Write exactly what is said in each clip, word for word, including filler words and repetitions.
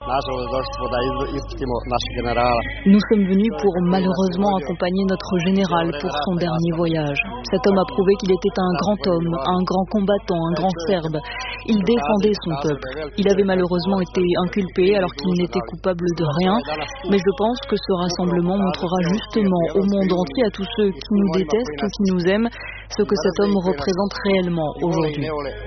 Nous sommes venus pour malheureusement accompagner notre général pour son dernier voyage. Cet homme a prouvé qu'il était un grand homme, un grand combattant, un grand Serbe. Il défendait son peuple. Il avait malheureusement été inculpé alors qu'il n'était coupable de rien. Mais je pense que ce rassemblement montrera justement au monde entier, à tous ceux qui nous détestent ou qui nous aiment, ce que cet homme représente réellement aujourd'hui.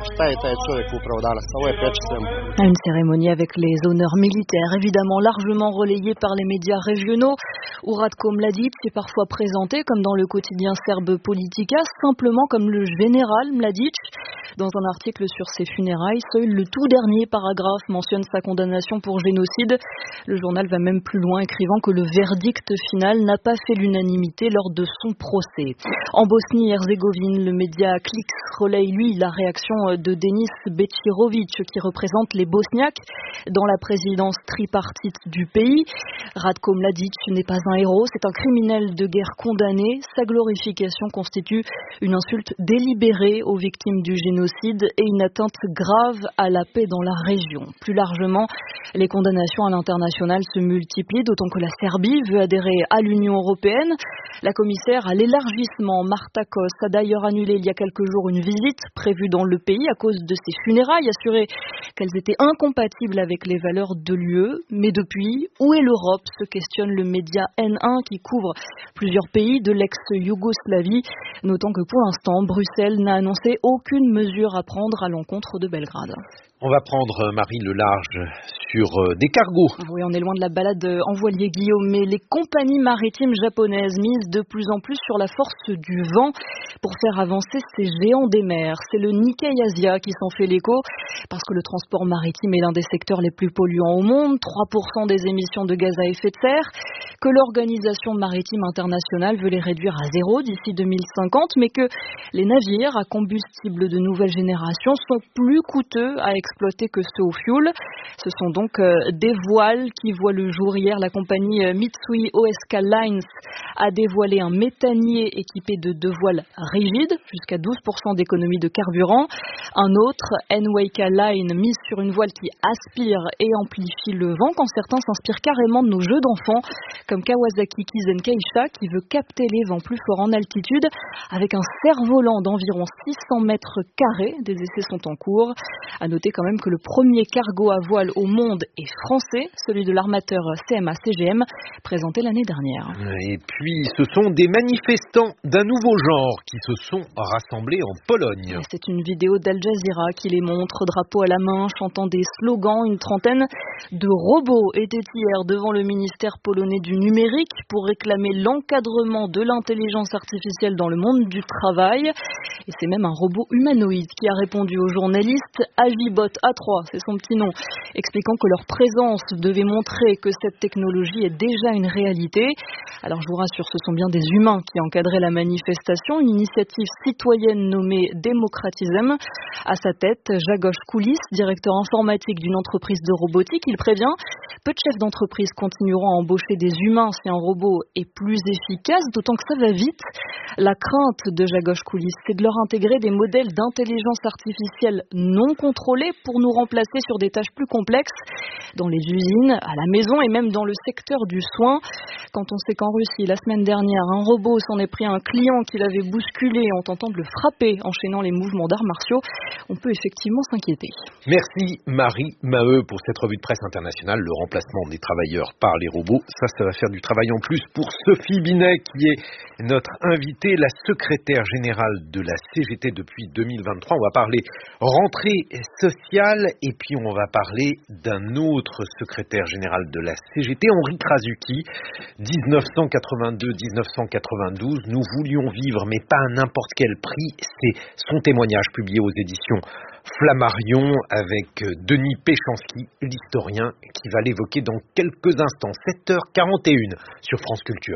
À une cérémonie avec les honneurs militaires, évidemment largement relayée par les médias régionaux, où Ratko Mladić est parfois présenté, comme dans le quotidien serbe Politika, simplement comme le général Mladić. Dans un article sur ses funérailles, seul le tout dernier paragraphe mentionne sa condamnation pour génocide. Le journal va même plus loin, écrivant que le verdict final n'a pas fait l'unanimité lors de son procès. En Bosnie-Herzégovine, le média Klix relaye, lui, la réaction de Denis Bećirović, qui représente les Bosniaques dans la présidence tripartite du pays. Ratko Mladić n'est pas un héros, c'est un criminel de guerre condamné. Sa glorification constitue une insulte délibérée aux victimes du génocide et une atteinte grave à la paix dans la région. Plus largement, les condamnations à l'international se multiplient, d'autant que la Serbie veut adhérer à l'Union européenne. La commissaire à l'élargissement, Marta Kos, a d'ailleurs annulé il y a quelques jours une visite prévue dans le pays à cause de ses funérailles, assurée qu'elles étaient incompatibles avec les valeurs de l'U E. Mais depuis, où est l'Europe, se questionne le média N un qui couvre plusieurs pays de l'ex-Yougoslavie, notant que pour l'instant, Bruxelles n'a annoncé aucune mesure à prendre à l'encontre de Belgrade. On va prendre, Marie, le large sur des cargos. Oui, on est loin de la balade en voilier, Guillaume, mais les compagnies maritimes japonaises misent de plus en plus sur la force du vent pour faire avancer ces géants des mers. C'est le Nikkei Asia qui s'en fait l'écho, parce que le transport maritime est l'un des secteurs les plus polluants au monde, trois pour cent des émissions de gaz à effet de serre, que l'Organisation maritime internationale veut les réduire à zéro d'ici deux mille cinquante, mais que les navires à combustible de nouvelle génération sont plus coûteux à exploiter que ceux au fioul. Ce sont donc euh, des voiles qui voient le jour. Hier, la compagnie euh, Mitsui O S K Lines a dévoilé un méthanier équipé de deux voiles rigides, jusqu'à douze pour cent d'économie de carburant. Un autre, N W K Line, mise sur une voile qui aspire et amplifie le vent, quand certains s'inspirent carrément de nos jeux d'enfants, comme Kawasaki Kizen Keisha, qui veut capter les vents plus forts en altitude, avec un cerf-volant d'environ six cents mètres carrés. Des essais sont en cours. À noter quand même que le premier cargo à voile au monde est français, celui de l'armateur C M A C G M, présenté l'année dernière. Et puis, ce sont des manifestants d'un nouveau genre qui se sont rassemblés en Pologne. C'est une vidéo d'Al Jazeera qui les montre, drapeau à la main, chantant des slogans. Une trentaine de robots étaient hier devant le ministère polonais du numérique pour réclamer l'encadrement de l'intelligence artificielle dans le monde du travail. Et c'est même un robot humanoïde qui a répondu aux journalistes. Agibot A trois, c'est son petit nom, expliquant que leur présence devait montrer que cette technologie est déjà une réalité. Alors je vous rassure, ce sont bien des humains qui encadraient la manifestation, une initiative citoyenne nommée Democratism. À sa tête, Jagosz Kulis, directeur informatique d'une entreprise de robotique. Il prévient, peu de chefs d'entreprise continueront à embaucher des humains si un robot est plus efficace, d'autant que ça va vite. La crainte de Jagosz Kulis, c'est de leur intégrer des modèles d'intelligence artificielle non contrôlés pour nous remplacer sur des tâches plus complexes dans les usines, à la maison et même dans le secteur du soin. Quand on sait qu'en Russie, la semaine dernière, un robot s'en est pris à un client qui l'avait bousculé en tentant de le frapper, enchaînant les mouvements d'arts martiaux, on peut effectivement s'inquiéter. Merci Marie Maheu pour cette revue de presse internationale. Le remplacement des travailleurs par les robots, ça, ça va faire du travail en plus pour Sophie Binet, qui est notre invitée, la secrétaire générale de la C G T depuis deux mille vingt-trois. On va parler rentrée sociale et puis on va parler d'un autre secrétaire général de la C G T, Henri Krasuki. dix-neuf cent quatre-vingt-deux dix-neuf cent quatre-vingt-douze, nous voulions vivre, mais pas à n'importe quel prix. C'est son témoignage publié aux éditions Flammarion avec Denis Péchanski, l'historien, qui va l'évoquer dans quelques instants. sept heures quarante et une sur France Culture.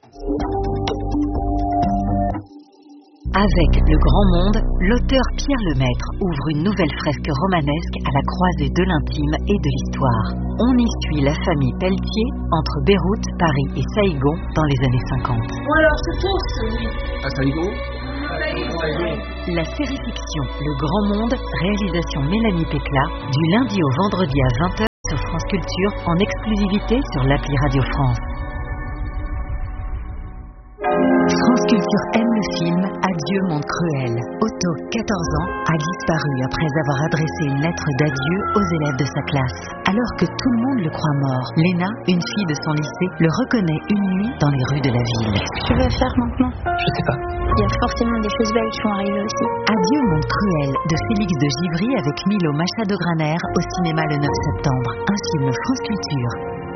Avec Le Grand Monde, l'auteur Pierre Lemaître ouvre une nouvelle fresque romanesque à la croisée de l'intime et de l'histoire. On y suit la famille Pelletier entre Beyrouth, Paris et Saïgon dans les années cinquante. Bon alors c'est tous, oui. À Saïgon ? La série fiction Le Grand Monde, réalisation Mélanie Pécla, du lundi au vendredi à vingt heures sur France Culture en exclusivité sur l'appli Radio France. France Culture aime le film Adieu monde cruel. Otto, quatorze ans, a disparu après avoir adressé une lettre d'adieu aux élèves de sa classe. Alors que tout le monde le croit mort, Léna, une fille de son lycée, le reconnaît une nuit dans les rues de la ville. Qu'est-ce que tu veux faire maintenant? Je sais pas. Il y a forcément des choses belles qui vont arriver aussi. Adieu monde cruel de Félix de Givry avec Milo Machado-Graner au cinéma le neuf septembre. Un film France Culture.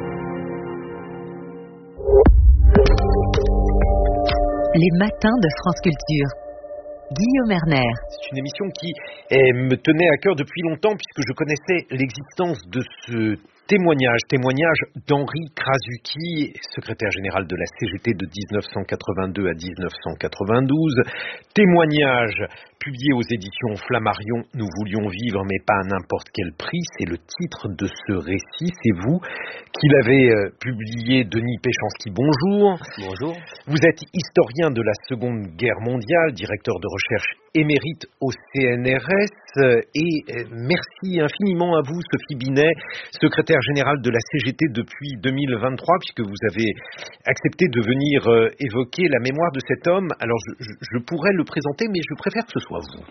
Les matins de France Culture. Guillaume Erner. C'est une émission qui eh, me tenait à cœur depuis longtemps puisque je connaissais l'existence de ce témoignage, témoignage d'Henri Krasuki, secrétaire général de la C G T de dix-neuf cent quatre-vingt-deux à dix-neuf cent quatre-vingt-douze, témoignage publié aux éditions Flammarion, Nous voulions vivre mais pas à n'importe quel prix, c'est le titre de ce récit, c'est vous qui l'avez euh, publié, Denis Péchanski, bonjour. Bonjour. Vous êtes historien de la Seconde Guerre mondiale, directeur de recherche émérite au C N R S, euh, et euh, merci infiniment à vous, Sophie Binet, secrétaire générale de la C G T depuis deux mille vingt-trois, puisque vous avez accepté de venir euh, évoquer la mémoire de cet homme. Alors je, je, je pourrais le présenter, mais je préfère que ce soit vous.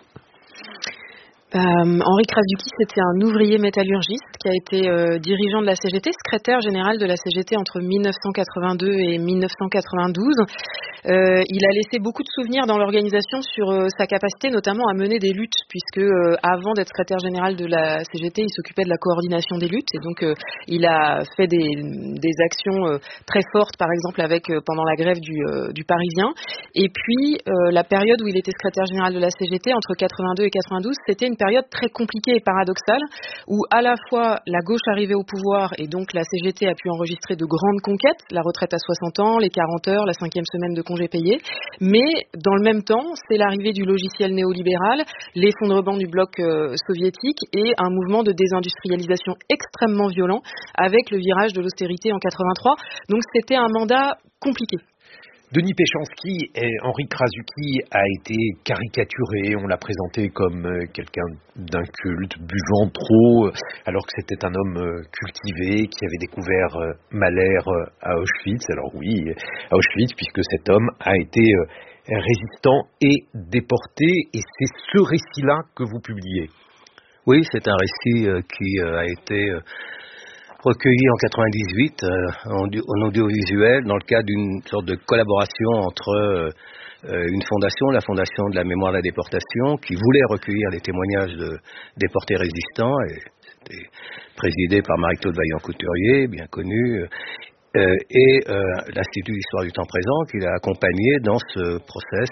Euh, Henri Krasuki, c'était un ouvrier métallurgiste qui a été euh, dirigeant de la C G T, secrétaire général de la C G T entre dix-neuf cent quatre-vingt-deux et dix-neuf cent quatre-vingt-douze. Euh, il a laissé beaucoup de souvenirs dans l'organisation sur euh, sa capacité notamment à mener des luttes, puisque euh, avant d'être secrétaire général de la C G T, il s'occupait de la coordination des luttes, et donc euh, il a fait des, des actions euh, très fortes, par exemple avec euh, pendant la grève du, euh, du Parisien. Et puis euh, la période où il était secrétaire général de la C G T entre quatre-vingt-deux et quatre-vingt-douze, c'était une période très compliquée et paradoxale, où à la fois la gauche arrivait au pouvoir et donc la C G T a pu enregistrer de grandes conquêtes, la retraite à soixante ans, les quarante heures, la cinquième semaine de congés payés, mais dans le même temps, c'est l'arrivée du logiciel néolibéral, l'effondrement du bloc euh, soviétique et un mouvement de désindustrialisation extrêmement violent avec le virage de l'austérité en quatre-vingt-trois. Donc c'était un mandat compliqué. Denis Péchanski, Henri Krasuki a été caricaturé, on l'a présenté comme quelqu'un d'inculte, buvant trop, alors que c'était un homme cultivé qui avait découvert Mahler à Auschwitz. Alors oui, à Auschwitz, puisque cet homme a été résistant et déporté, et c'est ce récit-là que vous publiez. Oui, c'est un récit qui a été recueilli en quatre-vingt-dix-huit euh, en, en audiovisuel dans le cadre d'une sorte de collaboration entre euh, une fondation, la Fondation de la mémoire de la déportation, qui voulait recueillir les témoignages de déportés résistants, et c'était présidé par Marie-Claude Vaillant-Couturier, bien connu, euh, et euh, l'Institut d'histoire du temps présent, qui l'a accompagné dans ce process.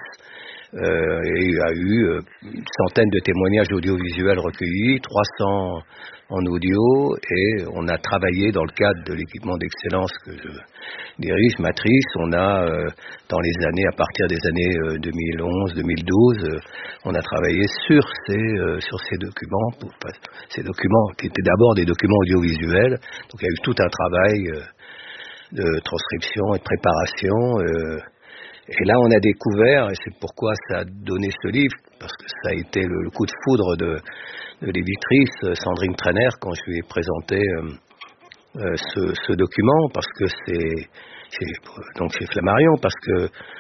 Euh, et il y a eu euh, une centaine de témoignages audiovisuels recueillis, trois cents en audio, et on a travaillé dans le cadre de l'équipement d'excellence que je dirige, Matrice. On a, euh, dans les années, à partir des années euh, deux mille onze deux mille douze, euh, on a travaillé sur ces, euh, sur ces documents, pour, ces documents qui étaient d'abord des documents audiovisuels. Donc il y a eu tout un travail euh, de transcription et de préparation. Euh, Et là, on a découvert, et c'est pourquoi ça a donné ce livre, parce que ça a été le, le coup de foudre de, de l'éditrice Sandrine Trainer quand je lui ai présenté euh, euh, ce, ce document, parce que c'est, c'est donc chez Flammarion, parce que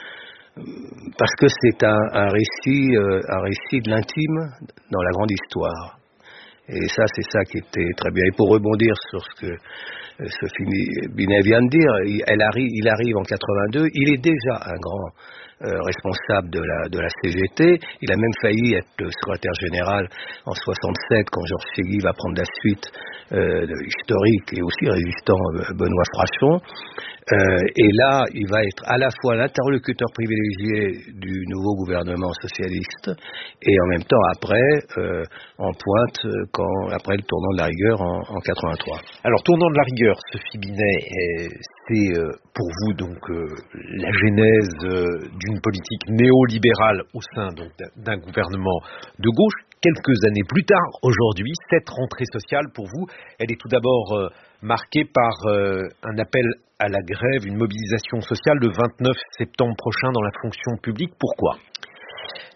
parce que c'est un, un récit, euh, un récit de l'intime dans la grande histoire. Et ça, c'est ça qui était très bien. Et pour rebondir sur ce que Sophie Binet vient de dire, il, elle arrive, il arrive en quatre-vingt-deux, il est déjà un grand euh, responsable de la, de la C G T, il a même failli être le secrétaire général en soixante-sept quand Georges Segui va prendre la suite euh, de, historique et aussi résistant euh, Benoît Frachon. Euh, et là, il va être à la fois l'interlocuteur privilégié du nouveau gouvernement socialiste et en même temps après, euh, en pointe, quand, après le tournant de la rigueur en, en quatre-vingt-trois. Alors, tournant de la rigueur, Sophie Binet, c'est euh, pour vous donc euh, la genèse euh, d'une politique néolibérale au sein donc, d'un gouvernement de gauche. Quelques années plus tard, aujourd'hui, cette rentrée sociale, pour vous, elle est tout d'abord euh, marquée par euh, un appel à la grève, une mobilisation sociale le vingt-neuf septembre prochain dans la fonction publique. Pourquoi ?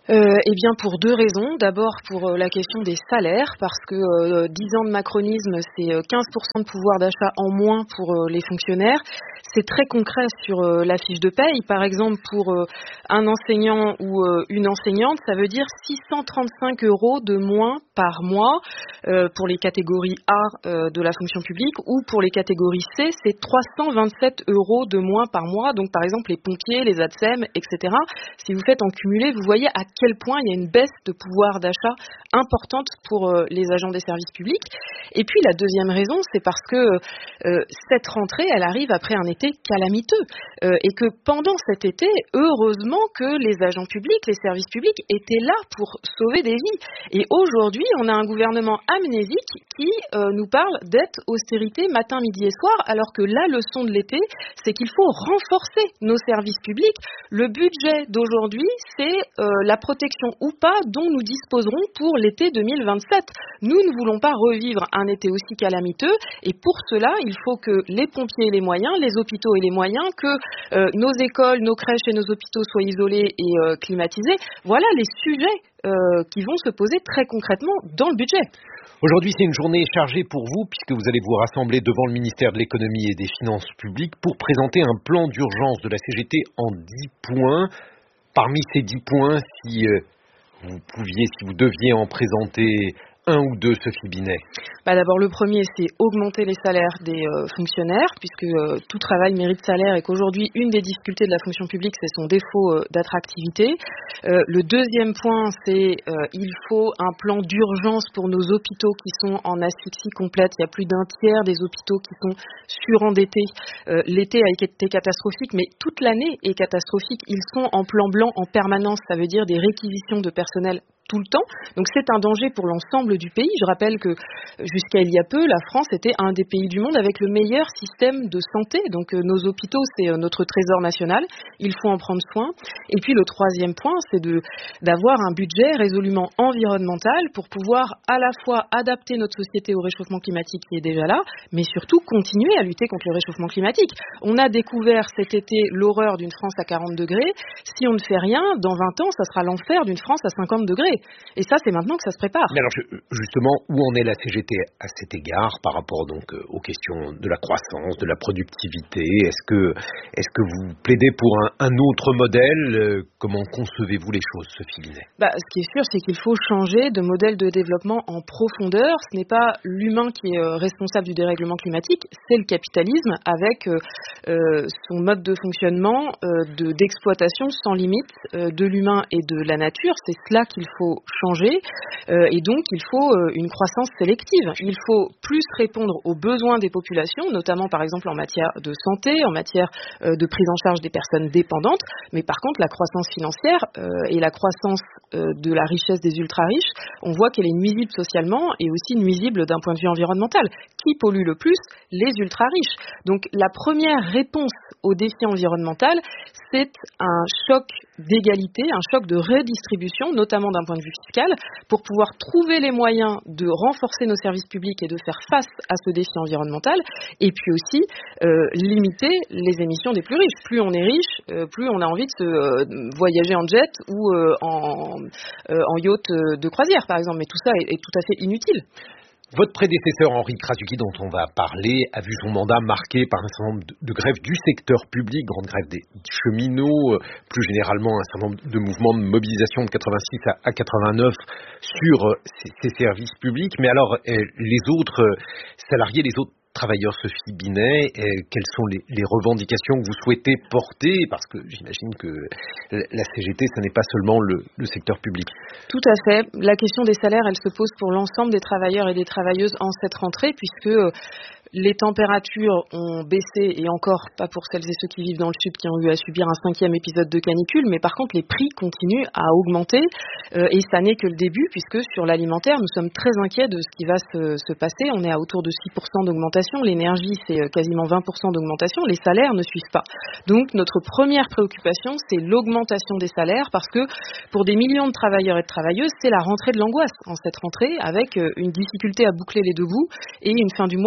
Euh, eh bien, pour deux raisons. D'abord, pour euh, la question des salaires, parce que euh, dix ans de macronisme, c'est euh, quinze pour cent de pouvoir d'achat en moins pour euh, les fonctionnaires. C'est très concret sur euh, la fiche de paye. Par exemple, pour euh, un enseignant ou euh, une enseignante, ça veut dire six cent trente-cinq euros de moins par mois euh, pour les catégories A euh, de la fonction publique, ou pour les catégories C, c'est trois cent vingt-sept euros de moins par mois. Donc, par exemple, les pompiers, les A T S E M, et cetera. Si vous faites en cumulé, vous voyez à quel point il y a une baisse de pouvoir d'achat importante pour euh, les agents des services publics. Et puis la deuxième raison, c'est parce que euh, cette rentrée, elle arrive après un été calamiteux euh, et que pendant cet été, heureusement que les agents publics, les services publics étaient là pour sauver des vies. Et aujourd'hui, on a un gouvernement amnésique qui euh, nous parle d'aide, austérité, matin, midi et soir, alors que la leçon de l'été, c'est qu'il faut renforcer nos services publics. Le budget d'aujourd'hui, c'est euh, la protection ou pas dont nous disposerons pour l'été deux mille vingt-sept. Nous ne voulons pas revivre un été aussi calamiteux et pour cela, il faut que les pompiers aient les moyens, les hôpitaux aient les moyens, que euh, nos écoles, nos crèches et nos hôpitaux soient isolés et euh, climatisés. Voilà les sujets euh, qui vont se poser très concrètement dans le budget. Aujourd'hui, c'est une journée chargée pour vous puisque vous allez vous rassembler devant le ministère de l'économie et des finances publiques pour présenter un plan d'urgence de la C G T en dix points. Parmi ces dix points, si euh, vous pouviez, si vous deviez en présenter un ou deux, Sophie Binet. Bah d'abord, le premier, c'est augmenter les salaires des euh, fonctionnaires, puisque euh, tout travail mérite salaire et qu'aujourd'hui, une des difficultés de la fonction publique, c'est son défaut euh, d'attractivité. Euh, le deuxième point, c'est euh, il faut un plan d'urgence pour nos hôpitaux qui sont en asphyxie complète. Il y a plus d'un tiers des hôpitaux qui sont surendettés. Euh, l'été a été catastrophique, mais toute l'année est catastrophique. Ils sont en plan blanc en permanence, ça veut dire des réquisitions de personnel tout le temps. Donc c'est un danger pour l'ensemble du pays. Je rappelle que jusqu'à il y a peu, la France était un des pays du monde avec le meilleur système de santé. Donc euh, nos hôpitaux, c'est euh, notre trésor national. Il faut en prendre soin. Et puis le troisième point, c'est de d'avoir un budget résolument environnemental pour pouvoir à la fois adapter notre société au réchauffement climatique qui est déjà là, mais surtout continuer à lutter contre le réchauffement climatique. On a découvert cet été l'horreur d'une France à quarante degrés. Si on ne fait rien, dans vingt ans, ça sera l'enfer d'une France à cinquante degrés. Et ça, c'est maintenant que ça se prépare. Mais alors, justement, où en est la C G T à cet égard par rapport donc aux questions de la croissance, de la productivité? Est-ce que, est-ce que vous plaidez pour un, un autre modèle? Comment concevez-vous les choses, Sophie Binet? Bah, ce qui est sûr, c'est qu'il faut changer de modèle de développement en profondeur. Ce n'est pas l'humain qui est responsable du dérèglement climatique, c'est le capitalisme avec euh, son mode de fonctionnement euh, de, d'exploitation sans limite euh, de l'humain et de la nature. C'est cela qu'il faut changer euh, et donc il faut euh, une croissance sélective. Il faut plus répondre aux besoins des populations, notamment par exemple en matière de santé, en matière euh, de prise en charge des personnes dépendantes, mais par contre la croissance financière euh, et la croissance euh, de la richesse des ultra-riches, on voit qu'elle est nuisible socialement et aussi nuisible d'un point de vue environnemental. Qui pollue le plus? Les ultra-riches. Donc la première réponse au défi environnemental, c'est un choc d'égalité, un choc de redistribution, notamment d'un point de vue fiscal, pour pouvoir trouver les moyens de renforcer nos services publics et de faire face à ce défi environnemental, et puis aussi euh, limiter les émissions des plus riches. Plus on est riche, euh, plus on a envie de se, euh, voyager en jet ou euh, en, euh, en yacht de croisière, par exemple, mais tout ça est, est tout à fait inutile. Votre prédécesseur Henri Krasuki, dont on va parler, a vu son mandat marqué par un certain nombre de grèves du secteur public, grande grève des cheminots, plus généralement un certain nombre de mouvements de mobilisation de quatre-vingt-six à quatre-vingt-neuf sur ces, ces services publics. Mais alors, les autres salariés, les autres travailleurs, Sophie Binet, quelles sont les, les revendications que vous souhaitez porter? Parce que j'imagine que la C G T, ce n'est pas seulement le, le secteur public. Tout à fait. La question des salaires, elle se pose pour l'ensemble des travailleurs et des travailleuses en cette rentrée, puisque les températures ont baissé, et encore pas pour celles et ceux qui vivent dans le sud qui ont eu à subir un cinquième épisode de canicule, mais par contre les prix continuent à augmenter euh, et ça n'est que le début, puisque sur l'alimentaire nous sommes très inquiets de ce qui va se, se passer. On est à autour de six pour cent d'augmentation, l'énergie c'est quasiment vingt pour cent d'augmentation, les salaires ne suivent pas. Donc notre première préoccupation, c'est l'augmentation des salaires, parce que pour des millions de travailleurs et de travailleuses, c'est la rentrée de l'angoisse en cette rentrée, avec une difficulté à boucler les deux bouts et une fin du mois qui arrive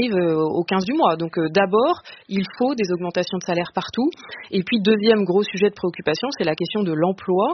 arrive au quinze du mois. Donc d'abord, il faut des augmentations de salaire partout. Et puis deuxième gros sujet de préoccupation, c'est la question de l'emploi.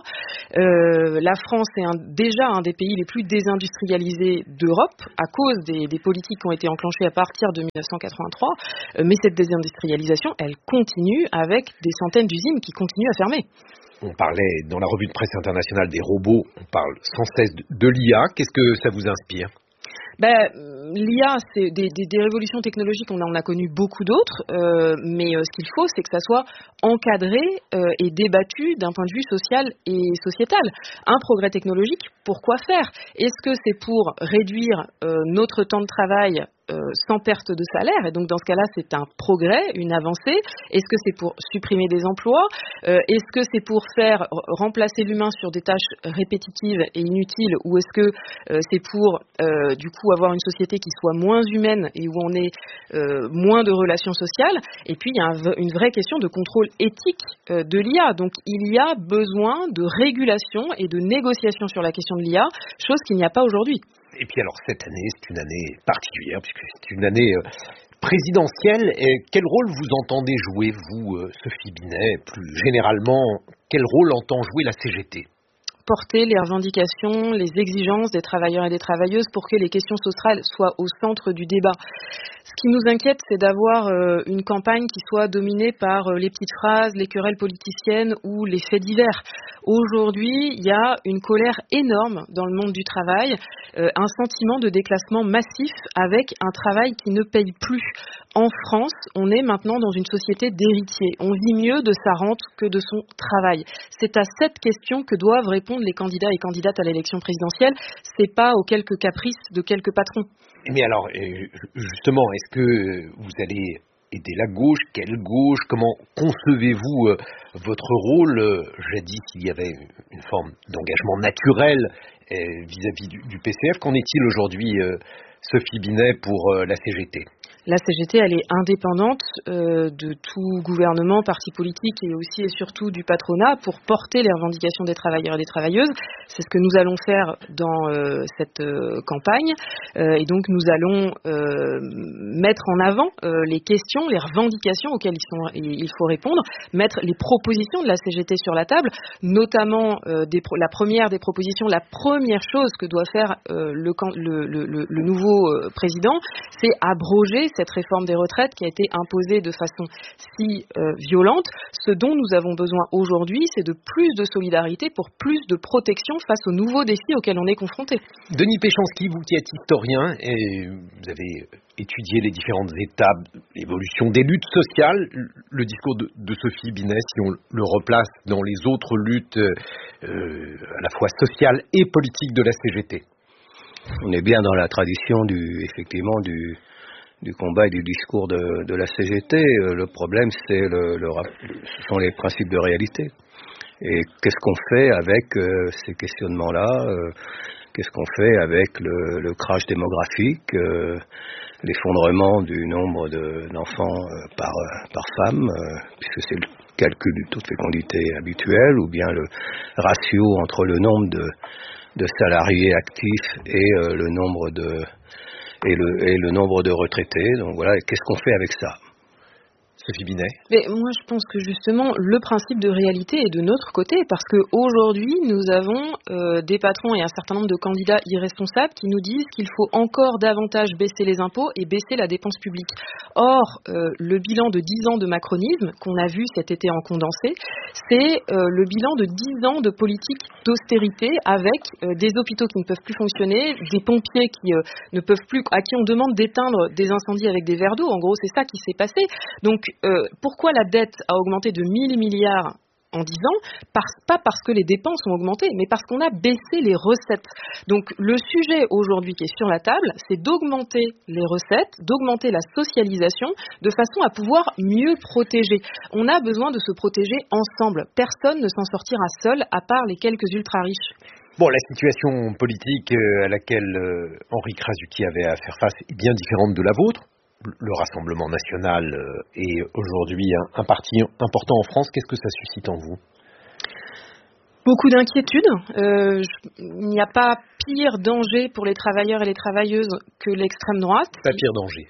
Euh, la France est un, déjà un des pays les plus désindustrialisés d'Europe à cause des, des politiques qui ont été enclenchées à partir de dix-neuf cent quatre-vingt-trois. Euh, mais cette désindustrialisation, elle continue avec des centaines d'usines qui continuent à fermer. On parlait dans la revue de presse internationale des robots, on parle sans cesse de, de l'I A. Qu'est-ce que ça vous inspire ? Ben, l'I A, c'est des, des, des révolutions technologiques, on en a connu beaucoup d'autres, euh, mais euh, ce qu'il faut, c'est que ça soit encadré euh, et débattu d'un point de vue social et sociétal. Un progrès technologique, pourquoi faire ? Est-ce que c'est pour réduire euh, notre temps de travail Euh, sans perte de salaire, et donc dans ce cas-là c'est un progrès, une avancée? Est-ce que c'est pour supprimer des emplois? euh, Est-ce que c'est pour faire remplacer l'humain sur des tâches répétitives et inutiles, ou est-ce que euh, c'est pour euh, du coup avoir une société qui soit moins humaine et où on ait euh, moins de relations sociales? Et puis il y a un, une vraie question de contrôle éthique euh, de l'I A, donc il y a besoin de régulation et de négociation sur la question de l'I A, chose qu'il n'y a pas aujourd'hui. Et puis alors cette année, c'est une année particulière puisque c'est une année euh, présidentielle. Et quel rôle vous entendez jouer, vous, euh, Sophie Binet? Plus généralement, quel rôle entend jouer la C G T? Porter les revendications, les exigences des travailleurs et des travailleuses pour que les questions sociales soient au centre du débat. Ce qui nous inquiète, c'est d'avoir euh, une campagne qui soit dominée par euh, les petites phrases, les querelles politiciennes ou les faits divers. Aujourd'hui, il y a une colère énorme dans le monde du travail, euh, un sentiment de déclassement massif avec un travail qui ne paye plus. En France, on est maintenant dans une société d'héritiers. On vit mieux de sa rente que de son travail. C'est à cette question que doivent répondre les candidats et candidates à l'élection présidentielle. C'est pas aux quelques caprices de quelques patrons. Mais alors, justement, est-ce que vous allez aider la gauche? Quelle gauche? Comment concevez-vous euh, votre rôle? Jadis, il y avait une forme d'engagement naturel euh, vis-à-vis du, du P C F. Qu'en est-il aujourd'hui, euh, Sophie Binet, pour euh, la C G T? La C G T, elle est indépendante euh, de tout gouvernement, parti politique et aussi et surtout du patronat pour porter les revendications des travailleurs et des travailleuses. C'est ce que nous allons faire dans euh, cette euh, campagne. Euh, et donc, nous allons euh, mettre en avant euh, les questions, les revendications auxquelles ils sont, il faut répondre, mettre les propositions de la C G T sur la table, notamment euh, des, la première des propositions, la première chose que doit faire euh, le, le, le, le nouveau euh, président, c'est abroger cette réforme des retraites qui a été imposée de façon si euh, violente. Ce dont nous avons besoin aujourd'hui, c'est de plus de solidarité pour plus de protection face aux nouveaux défis auxquels on est confronté. Denis Péchanski, vous qui êtes historien et vous avez étudié les différentes étapes, l'évolution des luttes sociales, le discours de, de Sophie Binet, si on le replace dans les autres luttes euh, à la fois sociales et politiques de la C G T. On est bien dans la tradition du, effectivement, du du combat et du discours de, de la C G T. Le problème, c'est le, le, ce sont les principes de réalité. Et qu'est-ce qu'on fait avec euh, ces questionnements-là euh, Qu'est-ce qu'on fait avec le, le crash démographique, euh, l'effondrement du nombre de, d'enfants euh, par, par femme, euh, puisque c'est le calcul du taux de fécondité habituel, ou bien le ratio entre le nombre de, de salariés actifs et euh, le nombre de Et le, et le nombre de retraités. Donc voilà, qu'est-ce qu'on fait avec ça? Sophie Binet. Mais moi, je pense que justement, le principe de réalité est de notre côté, parce qu'aujourd'hui, nous avons euh, des patrons et un certain nombre de candidats irresponsables qui nous disent qu'il faut encore davantage baisser les impôts et baisser la dépense publique. Or, euh, le bilan de dix ans de macronisme, qu'on a vu cet été en condensé, c'est euh, le bilan de dix ans de politique d'austérité avec euh, des hôpitaux qui ne peuvent plus fonctionner, des pompiers qui euh, ne peuvent plus, à qui on demande d'éteindre des incendies avec des verres d'eau. En gros, c'est ça qui s'est passé. Donc, Euh, pourquoi la dette a augmenté de mille milliards en dix ans? Parce, pas parce que les dépenses ont augmenté, mais parce qu'on a baissé les recettes. Donc le sujet aujourd'hui qui est sur la table, c'est d'augmenter les recettes, d'augmenter la socialisation, de façon à pouvoir mieux protéger. On a besoin de se protéger ensemble. Personne ne s'en sortira seul, à part les quelques ultra-riches. Bon, la situation politique à laquelle Henri Krasuki avait à faire face est bien différente de la vôtre. Le Rassemblement national est aujourd'hui un, un parti important en France. Qu'est-ce que ça suscite en vous? Beaucoup d'inquiétudes. Euh, il n'y a pas pire danger pour les travailleurs et les travailleuses que l'extrême droite. Pas pire danger.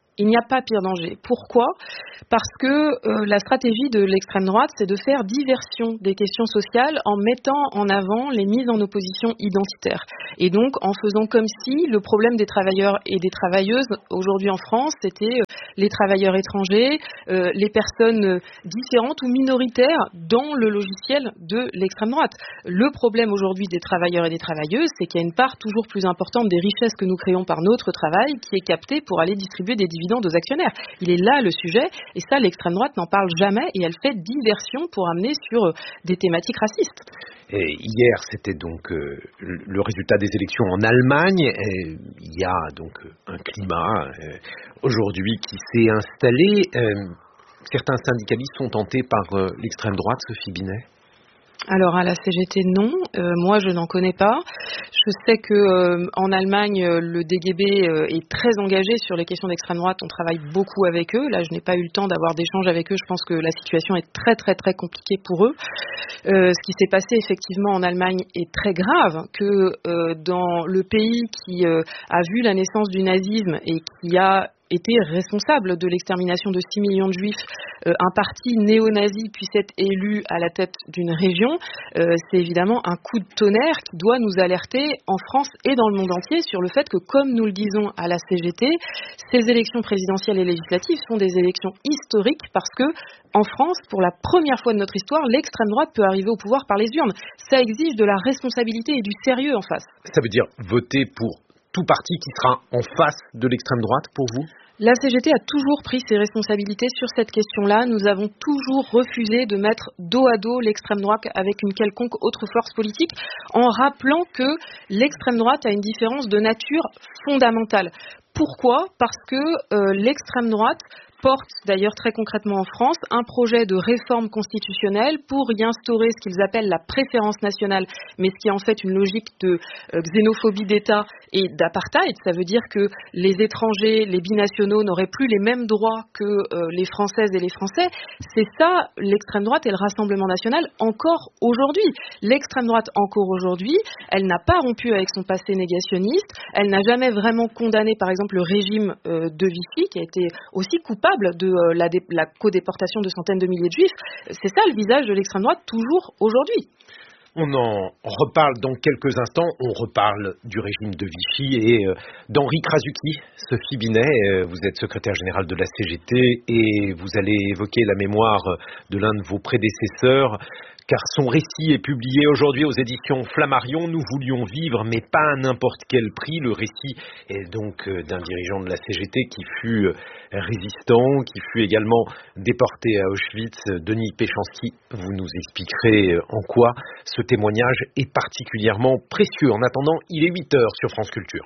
Il n'y a pas pire danger. Pourquoi ? Parce que euh, la stratégie de l'extrême droite, c'est de faire diversion des questions sociales en mettant en avant les mises en opposition identitaires. Et donc, en faisant comme si le problème des travailleurs et des travailleuses aujourd'hui en France, c'était euh, les travailleurs étrangers, euh, les personnes différentes ou minoritaires dans le logiciel de l'extrême droite. Le problème aujourd'hui des travailleurs et des travailleuses, c'est qu'il y a une part toujours plus importante des richesses que nous créons par notre travail qui est captée pour aller distribuer des dividendes aux actionnaires. Il est là le sujet, et ça l'extrême droite n'en parle jamais, et elle fait diversion pour amener sur des thématiques racistes. Et hier, c'était donc euh, le résultat des élections en Allemagne. Et il y a donc un climat euh, aujourd'hui qui s'est installé. Euh, certains syndicalistes sont tentés par euh, l'extrême droite, Sophie Binet. Alors à la C G T, non. Euh, moi, je n'en connais pas. Je sais que euh, en Allemagne, le D G B euh, est très engagé sur les questions d'extrême droite. On travaille beaucoup avec eux. Là, je n'ai pas eu le temps d'avoir d'échanges avec eux. Je pense que la situation est très, très, très compliquée pour eux. Euh, ce qui s'est passé effectivement en Allemagne est très grave. Que euh, dans le pays qui euh, a vu la naissance du nazisme et qui a été responsable de l'extermination de six millions de juifs, euh, un parti néo-nazi puisse être élu à la tête d'une région, euh, c'est évidemment un coup de tonnerre qui doit nous alerter en France et dans le monde entier sur le fait que, comme nous le disons à la C G T, ces élections présidentielles et législatives sont des élections historiques parce que, en France, pour la première fois de notre histoire, l'extrême droite peut arriver au pouvoir par les urnes. Ça exige de la responsabilité et du sérieux en face. Ça veut dire voter pour tout parti qui sera en face de l'extrême droite pour vous ? La C G T a toujours pris ses responsabilités sur cette question-là. Nous avons toujours refusé de mettre dos à dos l'extrême droite avec une quelconque autre force politique, en rappelant que l'extrême droite a une différence de nature fondamentale. Pourquoi ? Parce que euh, l'extrême droite porte d'ailleurs très concrètement en France un projet de réforme constitutionnelle pour y instaurer ce qu'ils appellent la préférence nationale, mais ce qui est en fait une logique de euh, xénophobie d'État et d'apartheid. Ça veut dire que les étrangers, les binationaux n'auraient plus les mêmes droits que euh, les Françaises et les Français. C'est ça l'extrême droite et le Rassemblement national encore aujourd'hui. L'extrême droite encore aujourd'hui, elle n'a pas rompu avec son passé négationniste, elle n'a jamais vraiment condamné par exemple le régime euh, de Vichy qui a été aussi coupable de euh, la, dé- la co-déportation de centaines de milliers de juifs. C'est ça le visage de l'extrême droite toujours aujourd'hui. On en reparle dans quelques instants. On reparle du régime de Vichy et euh, d'Henri Krasuki. Sophie Binet, euh, vous êtes secrétaire générale de la C G T et vous allez évoquer la mémoire de l'un de vos prédécesseurs, car son récit est publié aujourd'hui aux éditions Flammarion. Nous voulions vivre, mais pas à n'importe quel prix. Le récit est donc euh, d'un dirigeant de la C G T qui fut euh, résistant, qui fut également déporté à Auschwitz. Denis Péchanski, vous nous expliquerez euh, en quoi ce témoignage est particulièrement précieux. En attendant, il est huit heures sur France Culture.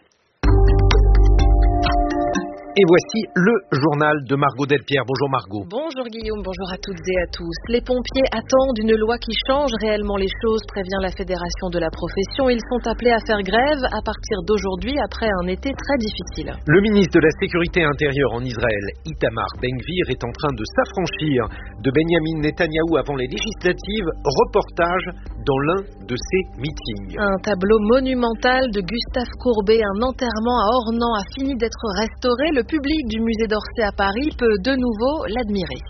Et voici le journal de Margot Delpierre. Bonjour Margot. Bonjour Guillaume, bonjour à toutes et à tous. Les pompiers attendent une loi qui change réellement les choses, prévient la Fédération de la profession. Ils sont appelés à faire grève à partir d'aujourd'hui après un été très difficile. Le ministre de la Sécurité intérieure en Israël, Itamar Ben-Gvir, est en train de s'affranchir de Benjamin Netanyahou avant les législatives. Reportage dans l'un de ses meetings. Un tableau monumental de Gustave Courbet, un enterrement à Ornans, a fini d'être restauré. Le Le public du musée d'Orsay à Paris peut de nouveau l'admirer.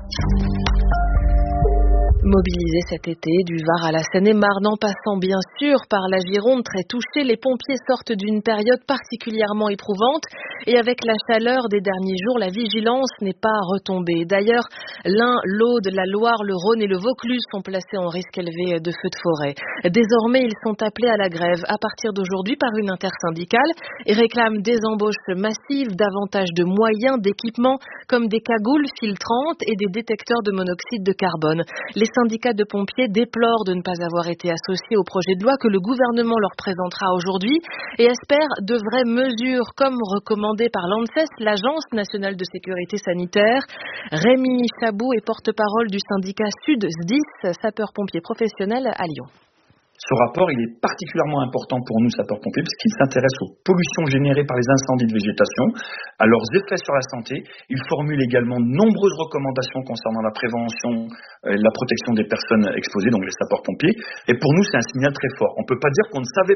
Mobilisés cet été, du Var à la Seine-et-Marne, en passant bien sûr par la Gironde très touchée, les pompiers sortent d'une période particulièrement éprouvante et avec la chaleur des derniers jours, la vigilance n'est pas retombée. D'ailleurs, l'Ain, l'Aude, la Loire, le Rhône et le Vaucluse sont placés en risque élevé de feux de forêt. Désormais, ils sont appelés à la grève à partir d'aujourd'hui par une intersyndicale et réclament des embauches massives, davantage de moyens, d'équipements comme des cagoules filtrantes et des détecteurs de monoxyde de carbone. Les syndicats de pompiers déplorent de ne pas avoir été associés au projet de loi que le gouvernement leur présentera aujourd'hui et espèrent de vraies mesures comme recommandé par l'ANSES, l'Agence nationale de sécurité sanitaire. Rémi Chabou est porte-parole du syndicat Sud S D I S, sapeurs-pompiers professionnels à Lyon. Ce rapport, il est particulièrement important pour nous, sapeurs-pompiers, parce qu'il s'intéresse aux pollutions générées par les incendies de végétation, à leurs effets sur la santé. Il formule également de nombreuses recommandations concernant la prévention et la protection des personnes exposées, donc les sapeurs-pompiers. Et pour nous, c'est un signal très fort. On ne peut pas dire qu'on ne savait pas.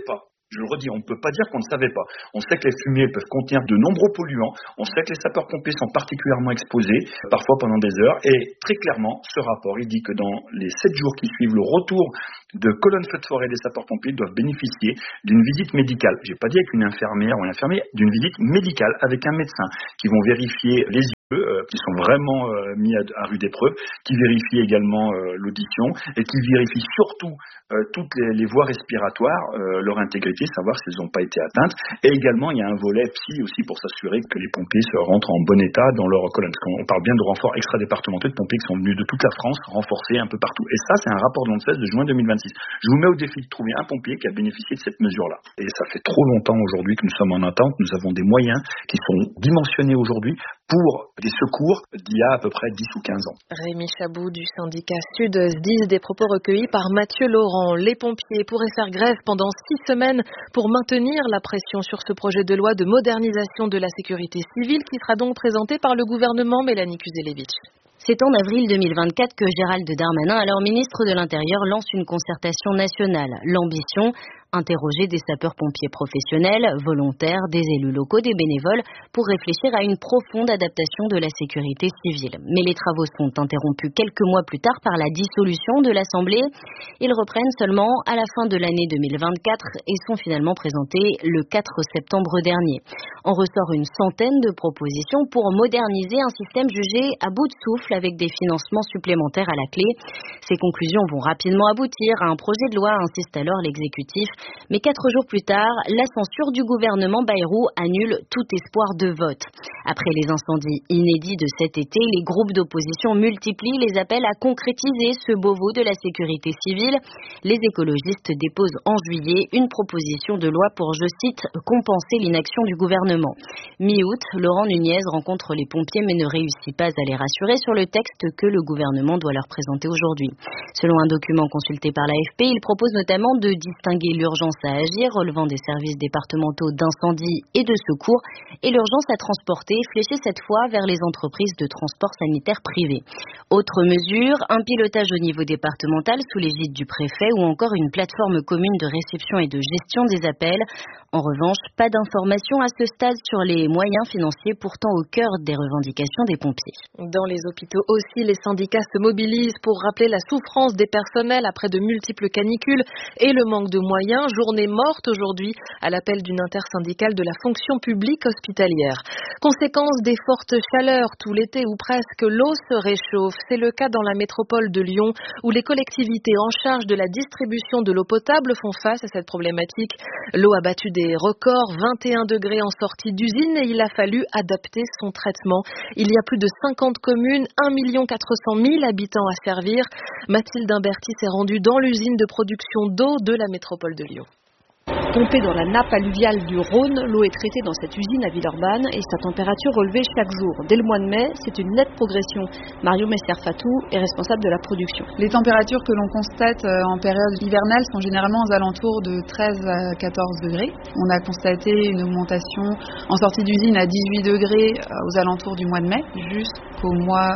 Je le redis, on ne peut pas dire qu'on ne savait pas. On sait que les fumiers peuvent contenir de nombreux polluants. On sait que les sapeurs-pompiers sont particulièrement exposés, parfois pendant des heures. Et très clairement, ce rapport, il dit que dans les sept jours qui suivent le retour de colonnes feux de forêt des sapeurs-pompiers, doivent bénéficier d'une visite médicale. J'ai pas dit avec une infirmière ou un infirmier, d'une visite médicale avec un médecin qui vont vérifier les yeux, euh, qui sont vraiment euh, mis à, à rude épreuve, qui vérifient également euh, l'audition et qui vérifient surtout euh, toutes les, les voies respiratoires, euh, leur intégrité, savoir si elles n'ont pas été atteintes. Et également, il y a un volet psy aussi pour s'assurer que les pompiers se rentrent en bon état dans leur colonne. Parce qu'on parle bien de renforts extra-départementaux de pompiers qui sont venus de toute la France, renforcés un peu partout. Et ça, c'est un rapport de l'ANSES de juin deux mille vingt-six. Je vous mets au défi de trouver un pompier qui a bénéficié de cette mesure-là. Et ça fait trop longtemps aujourd'hui que nous sommes en attente. Nous avons des moyens qui sont dimensionnés aujourd'hui pour des secours d'il y a à peu près dix ou quinze ans. Rémi Chabou du syndicat Sud S D I S, des propos recueillis par Mathieu Laurent. Les pompiers pourraient faire grève pendant six semaines pour maintenir la pression sur ce projet de loi de modernisation de la sécurité civile qui sera donc présenté par le gouvernement. Mélanie Kuzelevitch. C'est en avril deux mille vingt-quatre que Gérald Darmanin, alors ministre de l'Intérieur, lance une concertation nationale. L'ambition, interroger des sapeurs-pompiers professionnels, volontaires, des élus locaux, des bénévoles, pour réfléchir à une profonde adaptation de la sécurité civile. Mais les travaux sont interrompus quelques mois plus tard par la dissolution de l'Assemblée. Ils reprennent seulement à la fin de l'année deux mille vingt-quatre et sont finalement présentés le quatre septembre dernier. En ressort une centaine de propositions pour moderniser un système jugé à bout de souffle avec des financements supplémentaires à la clé. Ces conclusions vont rapidement aboutir à un projet de loi, insiste alors l'exécutif. Mais quatre jours plus tard, la censure du gouvernement Bayrou annule tout espoir de vote. Après les incendies inédits de cet été, les groupes d'opposition multiplient les appels à concrétiser ce Beauvau de la sécurité civile. Les écologistes déposent en juillet une proposition de loi pour, je cite, compenser l'inaction du gouvernement. Mi-août, Laurent Nunez rencontre les pompiers mais ne réussit pas à les rassurer sur le texte que le gouvernement doit leur présenter aujourd'hui. Selon un document consulté par l'A F P, il propose notamment de distinguer l'urgence à agir relevant des services départementaux d'incendie et de secours et l'urgence à transporter, fléchée cette fois vers les entreprises de transport sanitaire privé. Autre mesure, un pilotage au niveau départemental sous l'égide du préfet ou encore une plateforme commune de réception et de gestion des appels. En revanche, pas d'informations à ce stade sur les moyens financiers pourtant au cœur des revendications des pompiers. Dans les hôpitaux aussi, les syndicats se mobilisent pour rappeler la souffrance des personnels après de multiples canicules et le manque de moyens. Journée morte aujourd'hui à l'appel d'une intersyndicale de la fonction publique hospitalière. Conséquence des fortes chaleurs tout l'été ou presque, l'eau se réchauffe. C'est le cas dans la métropole de Lyon où les collectivités en charge de la distribution de l'eau potable font face à cette problématique. L'eau a battu des records, vingt et un degrés en sortie d'usine et il a fallu adapter son traitement. Il y a plus de cinquante communes, un million quatre cent mille habitants à servir. Mathilde Imberti s'est rendue dans l'usine de production d'eau de la métropole de Lyon. Pompée dans la nappe alluviale du Rhône, l'eau est traitée dans cette usine à Villeurbanne et sa température relevée chaque jour. Dès le mois de mai, c'est une nette progression. Mario Messer-Fatou est responsable de la production. Les températures que l'on constate en période hivernale sont généralement aux alentours de treize à quatorze degrés. On a constaté une augmentation en sortie d'usine à dix-huit degrés aux alentours du mois de mai, jusqu'au mois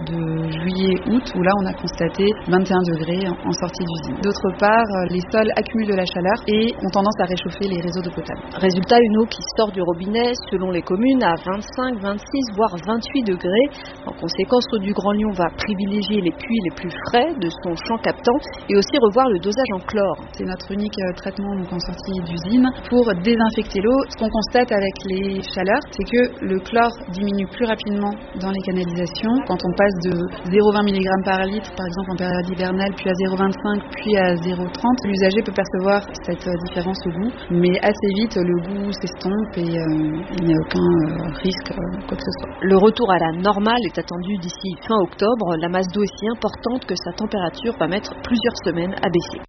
de juillet-août où là on a constaté vingt et un degrés en sortie d'usine. D'autre part, les sols accumulent de la chaleur et ont tendance à réchauffer les réseaux d'eau potable. Résultat, une eau qui sort du robinet, selon les communes, à vingt-cinq, vingt-six, voire vingt-huit degrés. En conséquence, Eau du Grand Lyon va privilégier les puits les plus frais de son champ captant et aussi revoir le dosage en chlore. C'est notre unique traitement donc, en sortie d'usine pour désinfecter l'eau. Ce qu'on constate avec les chaleurs, c'est que le chlore diminue plus rapidement dans les canalisations. Quand on passe de zéro virgule vingt milligrammes par litre, par exemple en période hivernale, puis à zéro virgule vingt-cinq, puis à zéro virgule trente, l'usager peut percevoir cette différence au goût, mais assez vite le goût s'estompe et euh, il n'y a aucun euh, risque euh, quoi que ce soit. Le retour à la normale est attendu d'ici fin octobre. La masse d'eau est si importante que sa température va mettre plusieurs semaines à baisser.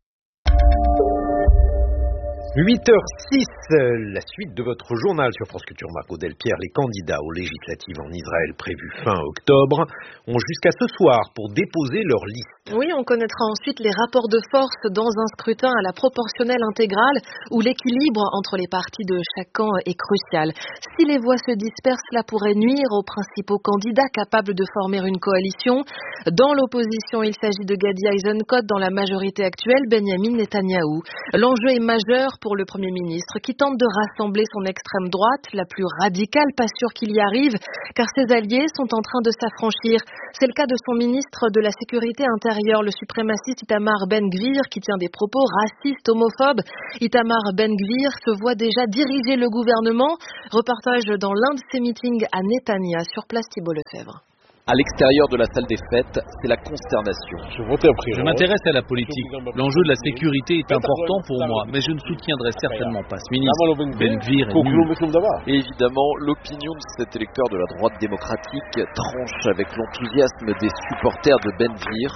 huit heures six, la suite de votre journal sur France Culture. Margot Delpierre. Les candidats aux législatives en Israël prévues fin octobre ont jusqu'à ce soir pour déposer leur liste. Oui, on connaîtra ensuite les rapports de force dans un scrutin à la proportionnelle intégrale où l'équilibre entre les partis de chaque camp est crucial. Si les voix se dispersent, cela pourrait nuire aux principaux candidats capables de former une coalition. Dans l'opposition, il s'agit de Gadi Eisenkot, dans la majorité actuelle, Benjamin Netanyahou. L'enjeu est majeur pour le Premier ministre qui tente de rassembler son extrême droite, la plus radicale, pas sûr qu'il y arrive, car ses alliés sont en train de s'affranchir. C'est le cas de son ministre de la Sécurité intérieure, le suprémaciste Itamar Ben-Gvir, qui tient des propos racistes, homophobes. Itamar Ben-Gvir se voit déjà diriger le gouvernement. Reportage dans l'un de ses meetings à Netanya, sur place Thibault Lefebvre. À l'extérieur de la salle des fêtes, c'est la consternation. Je m'intéresse à la politique. L'enjeu de la sécurité est important pour moi, mais je ne soutiendrai certainement pas ce ministre. Ben-Gvir est nul. Et évidemment, l'opinion de cet électeur de la droite démocratique tranche avec l'enthousiasme des supporters de Ben-Gvir.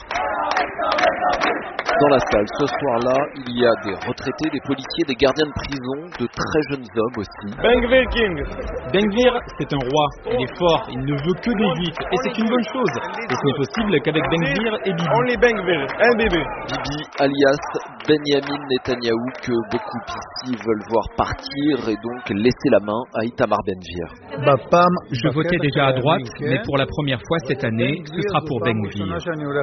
Dans la salle, ce soir-là, il y a des retraités, des policiers, des gardiens de prison, de très jeunes hommes aussi. Ben-Gvir King. Ben-Gvir, c'est un roi. Il est fort, il ne veut que des juifs. Et c'est une bonne chose. Et ce n'est possible qu'avec Ben-Gvir et Bibi. Only Ben-Gvir, un bébé. Bibi, alias Benyamin Netanyahou, que beaucoup ici veulent voir partir et donc laisser la main à Itamar Ben-Gvir. Je votais déjà à droite, mais pour la première fois cette année, ce sera pour Ben-Gvir.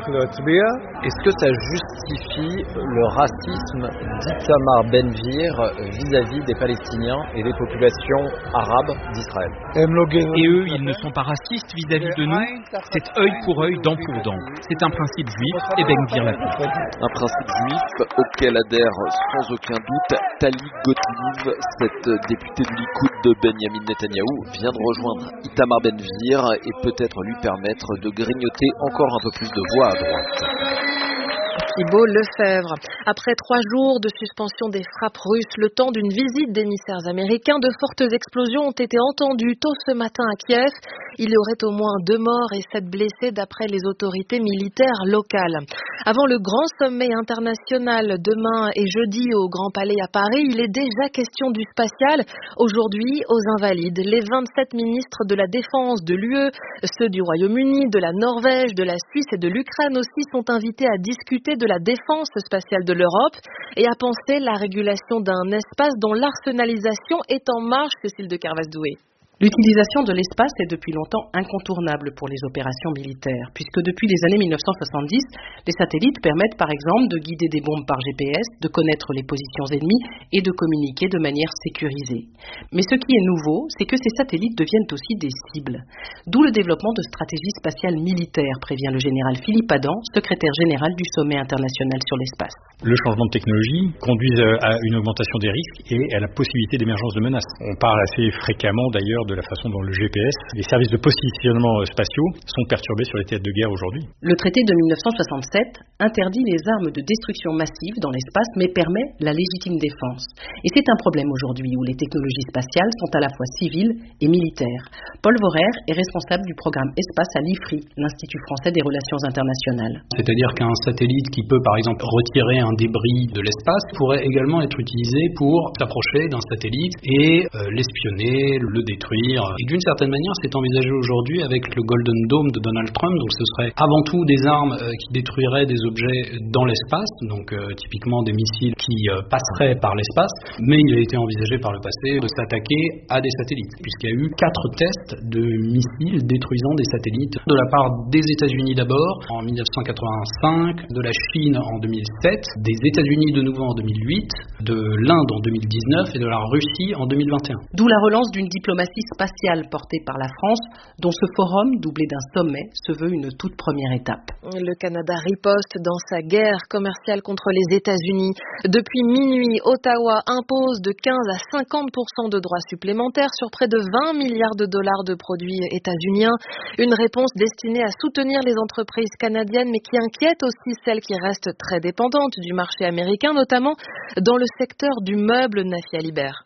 Est-ce que ça justifie le racisme d'Itamar Ben-Gvir vis-à-vis des Palestiniens et des populations arabes d'Israël? Et eux, ils ne sont pas racistes vis-à-vis de nous. C'est œil pour œil, dent pour dent. C'est un principe juif et Ben-Gvir l'a fait. Un principe juif auquel adhère sans aucun doute Tali Gottlieb, cette députée du Likoud de Benyamin Netanyahou, vient de rejoindre Itamar Ben-Gvir et peut-être lui permettre de grignoter encore un peu plus de voix à droite. Thibault Lefebvre. Après trois jours de suspension des frappes russes, le temps d'une visite d'émissaires américains, de fortes explosions ont été entendues tôt ce matin à Kiev. Il y aurait au moins deux morts et sept blessés d'après les autorités militaires locales. Avant le grand sommet international demain et jeudi au Grand Palais à Paris, il est déjà question du spatial. Aujourd'hui, aux Invalides, les vingt-sept ministres de la Défense de l'U E, ceux du Royaume-Uni, de la Norvège, de la Suisse et de l'Ukraine aussi sont invités à discuter de la défense spatiale de l'Europe et à penser la régulation d'un espace dont l'arsenalisation est en marche, Cécile de Carvaz-Doué. L'utilisation de l'espace est depuis longtemps incontournable pour les opérations militaires, puisque depuis les années mille neuf cent soixante-dix, les satellites permettent par exemple de guider des bombes par G P S, de connaître les positions ennemies et de communiquer de manière sécurisée. Mais ce qui est nouveau, c'est que ces satellites deviennent aussi des cibles. D'où le développement de stratégies spatiales militaires, prévient le général Philippe Adam, secrétaire général du sommet international sur l'espace. Le changement de technologie conduit à une augmentation des risques et à la possibilité d'émergence de menaces. On parle assez fréquemment d'ailleurs de la façon dont le G P S, les services de positionnement spatiaux, sont perturbés sur les théâtres de guerre aujourd'hui. Le traité de mille neuf cent soixante-sept interdit les armes de destruction massive dans l'espace, mais permet la légitime défense. Et c'est un problème aujourd'hui où les technologies spatiales sont à la fois civiles et militaires. Paul Vorer est responsable du programme Espace à l'I F R I, l'Institut français des relations internationales. C'est-à-dire qu'un satellite qui peut par exemple retirer un débris de l'espace pourrait également être utilisé pour s'approcher d'un satellite et euh, l'espionner, le détruire. Et d'une certaine manière, c'est envisagé aujourd'hui avec le Golden Dome de Donald Trump. Donc ce serait avant tout des armes euh, qui détruiraient des objets dans l'espace, donc euh, typiquement des missiles qui euh, passeraient par l'espace. Mais il a été envisagé par le passé de s'attaquer à des satellites, puisqu'il y a eu quatre tests de missiles détruisant des satellites de la part des États-Unis d'abord en mille neuf cent quatre-vingt-cinq, de la Chine en deux mille sept, des États-Unis de nouveau en deux mille huit, de l'Inde en deux mille dix-neuf et de la Russie en deux mille vingt et un. D'où la relance d'une diplomatie spatiale portée par la France, dont ce forum, doublé d'un sommet, se veut une toute première étape. Le Canada riposte dans sa guerre commerciale contre les États-Unis. Depuis minuit, Ottawa impose de quinze à cinquante pour cent de droits supplémentaires sur près de vingt milliards de dollars de produits états-uniens. Une réponse destinée à soutenir les entreprises canadiennes, mais qui inquiète aussi celles qui restent très dépendantes du marché américain, notamment dans le secteur du meuble. Nafia Libert.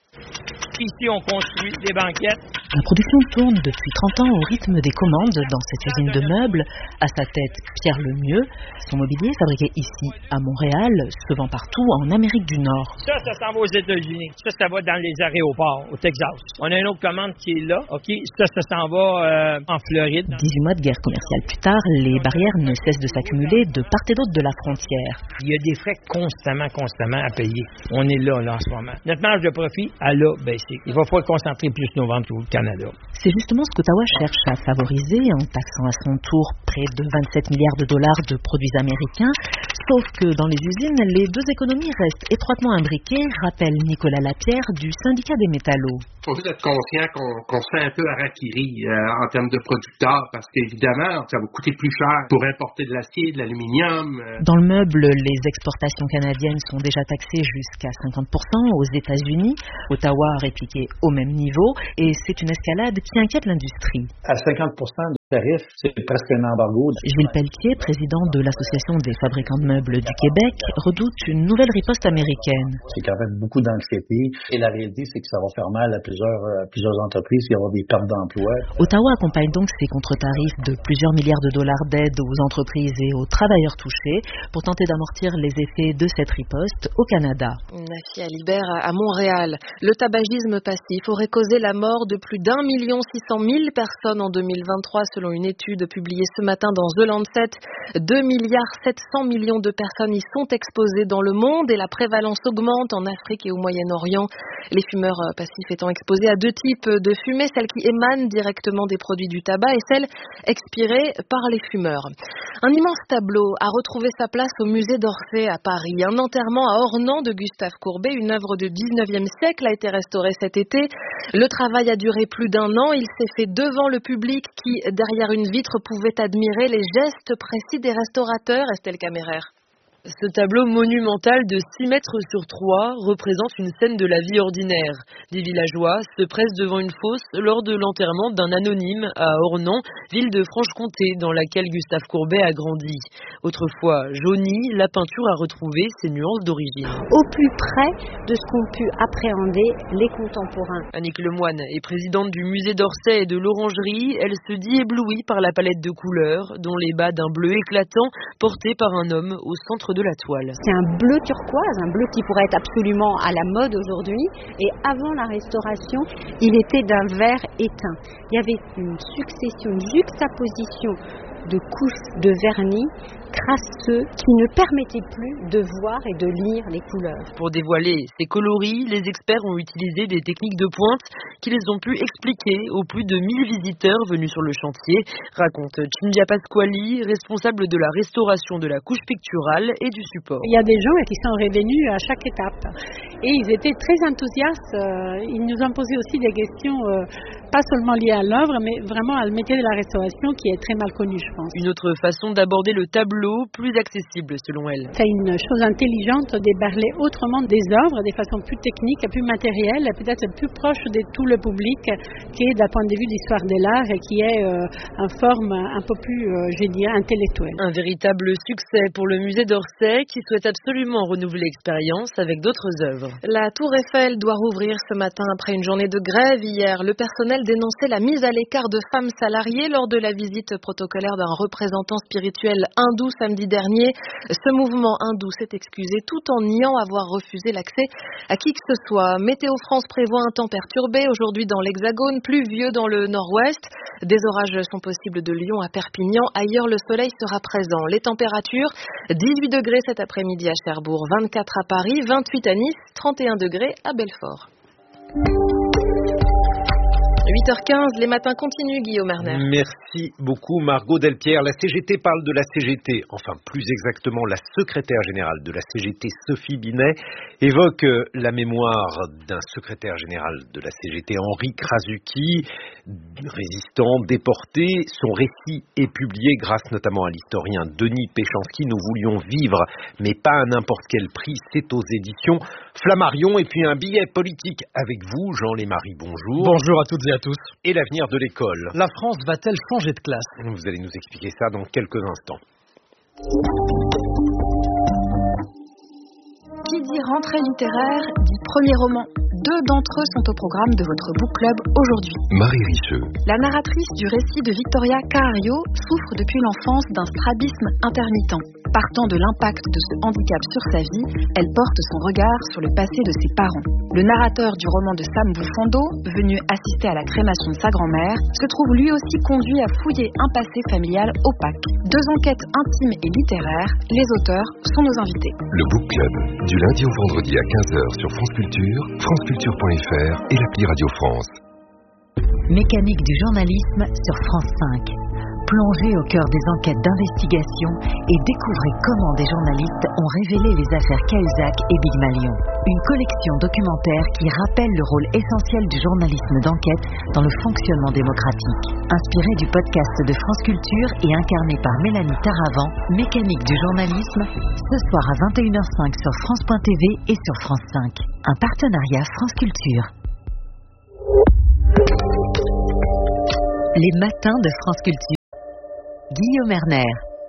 Ici, on construit des banquettes. La production tourne depuis trente ans au rythme des commandes dans cette usine de meubles. À sa tête, Pierre Lemieux. Son mobilier est fabriqué ici, à Montréal, se vend partout en Amérique du Nord. Ça, ça s'en va aux États-Unis. Ça, ça va dans les aéroports, au Texas. On a une autre commande qui est là. OK, ça, ça s'en va euh, en Floride. dix-huit mois de guerre commerciale plus tard, les barrières ne cessent de s'accumuler de part et d'autre de la frontière. Il y a des frais constamment, constamment à payer. On est là, là, en ce moment. Notre marge de profit, elle a baissé. Il va falloir concentrer plus nos ventes au Canada. C'est justement ce qu'Ottawa cherche à favoriser en taxant à son tour près de vingt-sept milliards de dollars de produits américains. Sauf que dans les usines, les deux économies restent étroitement imbriquées, rappelle Nicolas Lapierre du syndicat des métallos. Il faut juste être conscient qu'on, qu'on se fait un peu harakiri euh, en termes de producteurs, parce qu'évidemment, ça va coûter plus cher pour importer de l'acier, de l'aluminium. Euh. Dans le meuble, les exportations canadiennes sont déjà taxées jusqu'à cinquante pour cent aux États-Unis. Ottawa a répliqué au même niveau et c'est une escalade qui inquiète l'industrie. À cinquante pour cent de tarifs, c'est presque un embargo. Gilles Pelletier, président de l'Association des fabricants de meubles du Québec, redoute une nouvelle riposte américaine. C'est quand même beaucoup d'anxiété et la réalité, c'est que ça va faire mal à plusieurs, à plusieurs entreprises, il y aura des pertes d'emplois. Ottawa accompagne donc ces contre-tarifs de plusieurs milliards de dollars d'aide aux entreprises et aux travailleurs touchés pour tenter d'amortir les effets de cette riposte au Canada. Nafi Alibert à Montréal. Le tabagisme passif aurait causé la mort de plus d'un million six cent mille personnes en deux mille vingt-trois selon une étude publiée ce matin dans The Lancet. deux milliards sept cents millions de personnes y sont exposées dans le monde et la prévalence augmente en Afrique et au Moyen-Orient. Les fumeurs passifs étant exposés à deux types de fumée, celle qui émane directement des produits du tabac et celle expirée par les fumeurs. Un immense tableau a retrouvé sa place au musée d'Orsay à Paris. Un enterrement à Ornans de Gustave Courbet, une œuvre du dix-neuvième siècle, a été restaurée cet été. Le travail a duré plus d'un an. Il s'est fait devant le public qui, derrière une vitre, pouvait admirer les gestes précis des restaurateurs. Estelle Caméraire. Ce tableau monumental de six mètres sur trois représente une scène de la vie ordinaire. Des villageois se pressent devant une fosse lors de l'enterrement d'un anonyme à Ornans, ville de Franche-Comté dans laquelle Gustave Courbet a grandi. Autrefois jaunie, la peinture a retrouvé ses nuances d'origine. Au plus près de ce qu'ont pu appréhender les contemporains. Annick Lemoine est présidente du musée d'Orsay et de l'Orangerie. Elle se dit éblouie par la palette de couleurs, dont les bas d'un bleu éclatant porté par un homme au centre de la toile. C'est un bleu turquoise, un bleu qui pourrait être absolument à la mode aujourd'hui. Et avant la restauration, il était d'un vert éteint. Il y avait une succession, une juxtaposition de couches de vernis crasseux qui ne permettaient plus de voir et de lire les couleurs. Pour dévoiler ces coloris, les experts ont utilisé des techniques de pointe qui les ont pu expliquer aux plus de mille visiteurs venus sur le chantier, raconte Cinzia Pasquali, responsable de la restauration de la couche picturale et du support. Il y a des gens qui sont revenus à chaque étape et ils étaient très enthousiastes. Ils nous ont posé aussi des questions, pas seulement liées à l'œuvre, mais vraiment à le métier de la restauration qui est très mal connu, je pense. Une autre façon d'aborder le tableau, plus accessible selon elle. C'est une chose intelligente de parler autrement des œuvres, de façon plus technique, plus matérielle, peut-être plus proche de tout le public, qui est d'un point de vue d'histoire de l'art et qui est euh, en forme un peu plus, euh, je dirais, intellectuelle. Un véritable succès pour le musée d'Orsay qui souhaite absolument renouveler l'expérience avec d'autres œuvres. La Tour Eiffel doit rouvrir ce matin après une journée de grève. Hier, le personnel dénonçait la mise à l'écart de femmes salariées lors de la visite protocolaire d'un représentant spirituel hindou samedi dernier. Ce mouvement hindou s'est excusé tout en niant avoir refusé l'accès à qui que ce soit. Météo France prévoit un temps perturbé aujourd'hui dans l'Hexagone, pluvieux dans le nord-ouest. Des orages sont possibles de Lyon à Perpignan. Ailleurs, le soleil sera présent. Les températures, dix-huit degrés cet après-midi à Cherbourg, vingt-quatre à Paris, vingt-huit à Nice, trente et un degrés à Belfort. huit heures quinze, les matins continuent, Guillaume Erner. Merci beaucoup, Margot Delpierre. La C G T parle de la C G T, enfin plus exactement la secrétaire générale de la C G T, Sophie Binet, évoque la mémoire d'un secrétaire général de la C G T, Henri Krasuki, résistant, déporté. Son récit est publié grâce notamment à l'historien Denis Péchanski. Nous voulions vivre, mais pas à n'importe quel prix. C'est aux éditions Flammarion. Et puis un billet politique avec vous, Jean Lémarie, bonjour. Bonjour à toutes et à tous. Et l'avenir de l'école. La France va-t-elle changer de classe? Vous allez nous expliquer ça dans quelques instants. Qui dit rentrée littéraire dit premier roman. Deux d'entre eux sont au programme de votre book club aujourd'hui. Marie Richeux. La narratrice du récit de Victoria Cahario souffre depuis l'enfance d'un strabisme intermittent. Partant de l'impact de ce handicap sur sa vie, elle porte son regard sur le passé de ses parents. Le narrateur du roman de Sam Boufondo, venu assister à la crémation de sa grand-mère, se trouve lui aussi conduit à fouiller un passé familial opaque. Deux enquêtes intimes et littéraires, les auteurs sont nos invités. Le Book Club, du lundi au vendredi à quinze heures sur France Culture, franceculture point f r et l'appli Radio France. Mécanique du journalisme sur France cinq. Plongez au cœur des enquêtes d'investigation et découvrez comment des journalistes ont révélé les affaires Cahuzac et Big Malion. Une collection documentaire qui rappelle le rôle essentiel du journalisme d'enquête dans le fonctionnement démocratique. Inspiré du podcast de France Culture et incarné par Mélanie Taravant, Mécanique du journalisme, ce soir à vingt et une heures cinq sur France point T V et sur France cinq. Un partenariat France Culture. Les matins de France Culture. Guillaume Erner.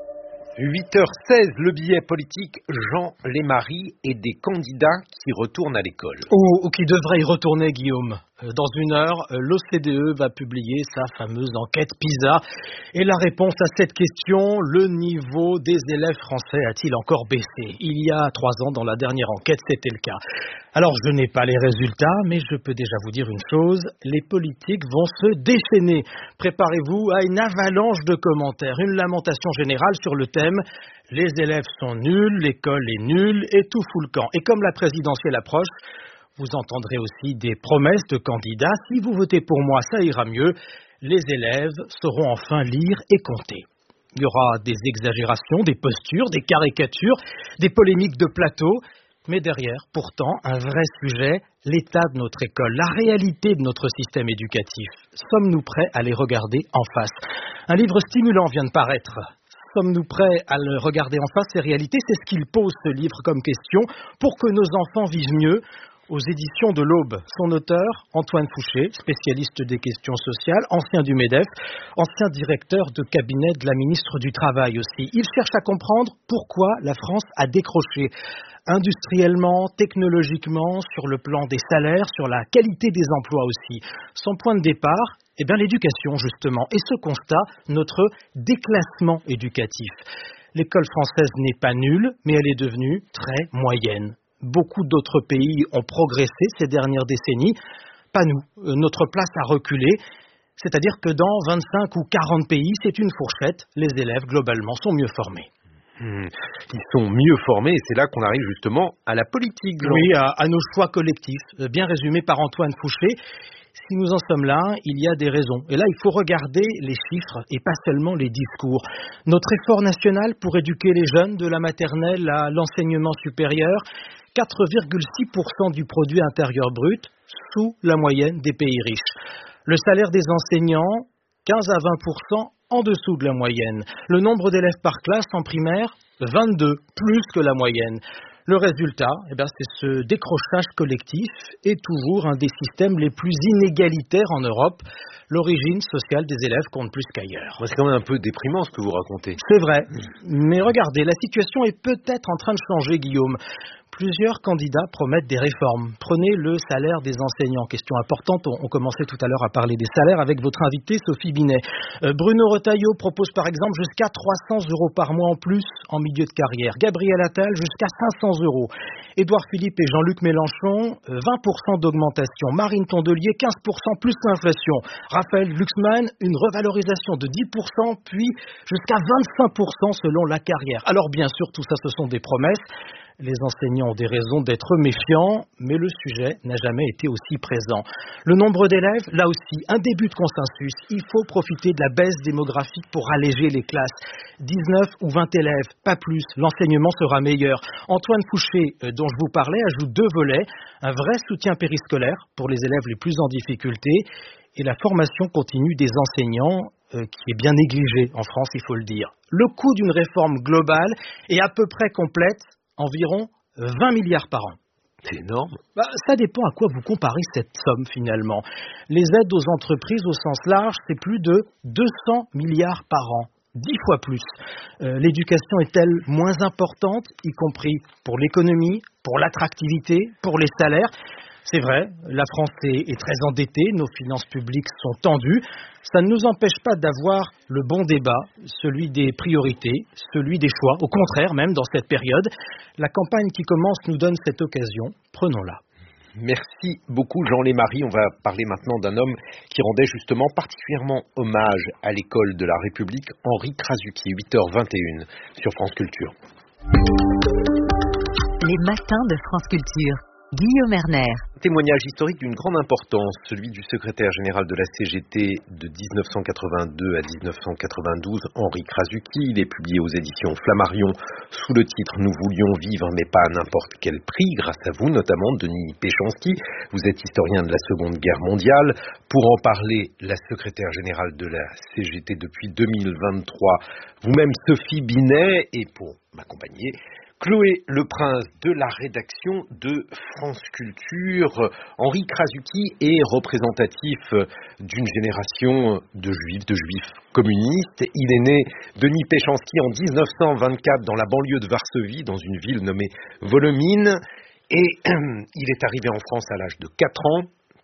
huit heures seize, le billet politique Jean Lémarie et des candidats qui retournent à l'école. Ou, ou qui devraient y retourner, Guillaume. Dans une heure, l'O C D E va publier sa fameuse enquête PISA. Et la réponse à cette question, le niveau des élèves français a-t-il encore baissé? Il y a trois ans, dans la dernière enquête, c'était le cas. Alors, je n'ai pas les résultats, mais je peux déjà vous dire une chose, les politiques vont se déchaîner. Préparez-vous à une avalanche de commentaires, une lamentation générale sur le thème « Les élèves sont nuls, l'école est nulle et tout fout le camp ». Et comme la présidentielle approche, vous entendrez aussi des promesses de candidats. Si vous votez pour moi, ça ira mieux. Les élèves sauront enfin lire et compter. Il y aura des exagérations, des postures, des caricatures, des polémiques de plateau. Mais derrière, pourtant, un vrai sujet, l'état de notre école, la réalité de notre système éducatif. Sommes-nous prêts à les regarder en face? Un livre stimulant vient de paraître. Sommes-nous prêts à le regarder en face? Ces réalités, c'est ce qu'il pose, ce livre, comme question, pour que nos enfants vivent mieux. Aux éditions de l'Aube. Son auteur, Antoine Fouché, spécialiste des questions sociales, ancien du MEDEF, ancien directeur de cabinet de la ministre du Travail aussi. Il cherche à comprendre pourquoi la France a décroché industriellement, technologiquement, sur le plan des salaires, sur la qualité des emplois aussi. Son point de départ, eh bien l'éducation justement. Et ce constat, notre déclassement éducatif. L'école française n'est pas nulle, mais elle est devenue très moyenne. Beaucoup d'autres pays ont progressé ces dernières décennies, pas nous. Notre place a reculé, c'est-à-dire que dans vingt-cinq ou quarante pays, c'est une fourchette, les élèves globalement sont mieux formés. Mmh. Ils sont mieux formés et c'est là qu'on arrive justement à la politique. Jean. Oui, à, à nos choix collectifs, bien résumé par Antoine Fouché. Si nous en sommes là, il y a des raisons. Et là, il faut regarder les chiffres et pas seulement les discours. Notre effort national pour éduquer les jeunes de la maternelle à l'enseignement supérieur, quatre virgule six pour cent du produit intérieur brut, sous la moyenne des pays riches. Le salaire des enseignants, quinze à vingt pour cent en dessous de la moyenne. Le nombre d'élèves par classe en primaire, vingt-deux, plus que la moyenne. Le résultat, eh bien, c'est ce décrochage collectif et toujours un des systèmes les plus inégalitaires en Europe. L'origine sociale des élèves compte plus qu'ailleurs. C'est quand même un peu déprimant ce que vous racontez. C'est vrai, mais regardez, la situation est peut-être en train de changer, Guillaume. Plusieurs candidats promettent des réformes. Prenez le salaire des enseignants. Question importante, on, on commençait tout à l'heure à parler des salaires avec votre invitée Sophie Binet. Euh, Bruno Retailleau propose par exemple jusqu'à trois cents euros par mois en plus en milieu de carrière. Gabriel Attal jusqu'à cinq cents euros. Édouard Philippe et Jean-Luc Mélenchon, euh, vingt pour cent d'augmentation. Marine Tondelier, quinze pour cent plus l'inflation. Raphaël Glucksmann, une revalorisation de dix pour cent puis jusqu'à vingt-cinq pour cent selon la carrière. Alors bien sûr, tout ça ce sont des promesses. Les enseignants ont des raisons d'être méfiants, mais le sujet n'a jamais été aussi présent. Le nombre d'élèves, là aussi, un début de consensus. Il faut profiter de la baisse démographique pour alléger les classes. dix-neuf ou vingt élèves, pas plus. L'enseignement sera meilleur. Antoine Fouché, dont je vous parlais, ajoute deux volets. Un vrai soutien périscolaire pour les élèves les plus en difficulté et la formation continue des enseignants euh, qui est bien négligée en France, il faut le dire. Le coût d'une réforme globale est à peu près complète. Environ vingt milliards par an. C'est énorme. Bah, ça dépend à quoi vous comparez cette somme finalement. Les aides aux entreprises au sens large, c'est plus de deux cents milliards par an. Dix fois plus. Euh, l'éducation est-elle moins importante, y compris pour l'économie, pour l'attractivité, pour les salaires ? C'est vrai, la France est, est très endettée, nos finances publiques sont tendues. Ça ne nous empêche pas d'avoir le bon débat, celui des priorités, celui des choix. Au contraire, même dans cette période, la campagne qui commence nous donne cette occasion. Prenons-la. Merci beaucoup Jean Lémarie. On va parler maintenant d'un homme qui rendait justement particulièrement hommage à l'école de la République, Henri Krasuki, huit heures vingt et une sur France Culture. Les matins de France Culture. Guillaume Erner. Témoignage historique d'une grande importance, celui du secrétaire général de la C G T de dix-neuf cent quatre-vingt-deux à dix-neuf cent quatre-vingt-douze, Henri Krasuki. Il est publié aux éditions Flammarion sous le titre « Nous voulions vivre, mais pas à n'importe quel prix », grâce à vous notamment, Denis Péchanski. Vous êtes historien de la Seconde Guerre mondiale. Pour en parler, la secrétaire générale de la C G T depuis deux mille vingt-trois, vous-même Sophie Binet, et pour m'accompagner, Chloé Leprince de la rédaction de France Culture. Henri Krasuki est représentatif d'une génération de juifs, de juifs communistes. Il est né, Denis Péchanski, en dix-neuf cent vingt-quatre dans la banlieue de Varsovie, dans une ville nommée Volomine. Et il est arrivé en France à l'âge de quatre ans.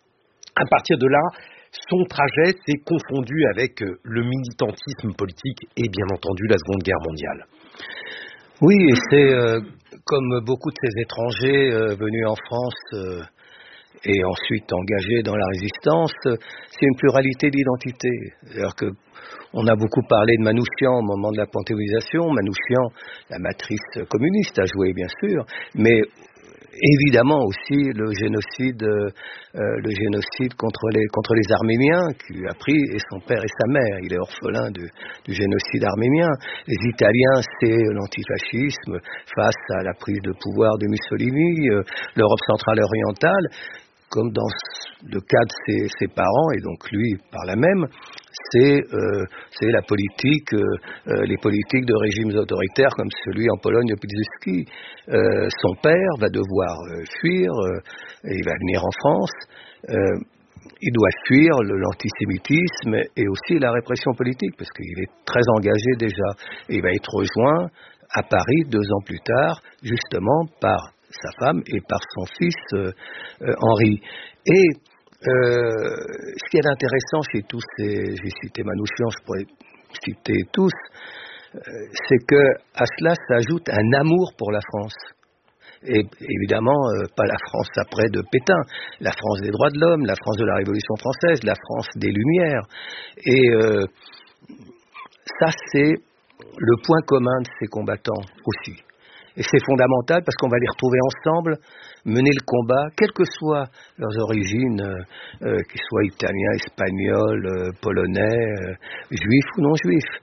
À partir de là, son trajet s'est confondu avec le militantisme politique et bien entendu la Seconde Guerre mondiale. Oui, et c'est euh, comme beaucoup de ces étrangers euh, venus en France euh, et ensuite engagés dans la résistance, euh, c'est une pluralité d'identités. C'est-à-dire que on a beaucoup parlé de Manouchian au moment de la panthéonisation. Manouchian, la matrice communiste, a joué bien sûr, mais évidemment aussi le génocide, euh, le génocide contre les contre les Arméniens qui a pris, et son père et sa mère. Il est orphelin du, du génocide arménien. Les Italiens, c'est l'antifascisme face à la prise de pouvoir de Mussolini, euh, l'Europe centrale et orientale, comme dans le cas de ses, ses parents, et donc lui par là même. C'est, euh, c'est la politique, euh, euh, les politiques de régimes autoritaires comme celui en Pologne de Piłsudski. Euh, son père va devoir euh, fuir, euh, et il va venir en France. Euh, il doit fuir le, l'antisémitisme et aussi la répression politique, parce qu'il est très engagé déjà. Et il va être rejoint à Paris deux ans plus tard, justement par sa femme et par son fils euh, euh, Henri. Et Euh, ce qui est intéressant chez tous ces, j'ai cité Manouchian, je pourrais citer tous, euh, c'est que à cela s'ajoute un amour pour la France. Et évidemment, euh, pas la France après de Pétain, la France des droits de l'homme, la France de la Révolution française, la France des Lumières. Et euh, ça, c'est le point commun de ces combattants aussi. Et c'est fondamental parce qu'on va les retrouver ensemble, mener le combat, quelles que soient leurs origines, euh, euh, qu'ils soient italiens, espagnols, euh, polonais, euh, juifs ou non juifs.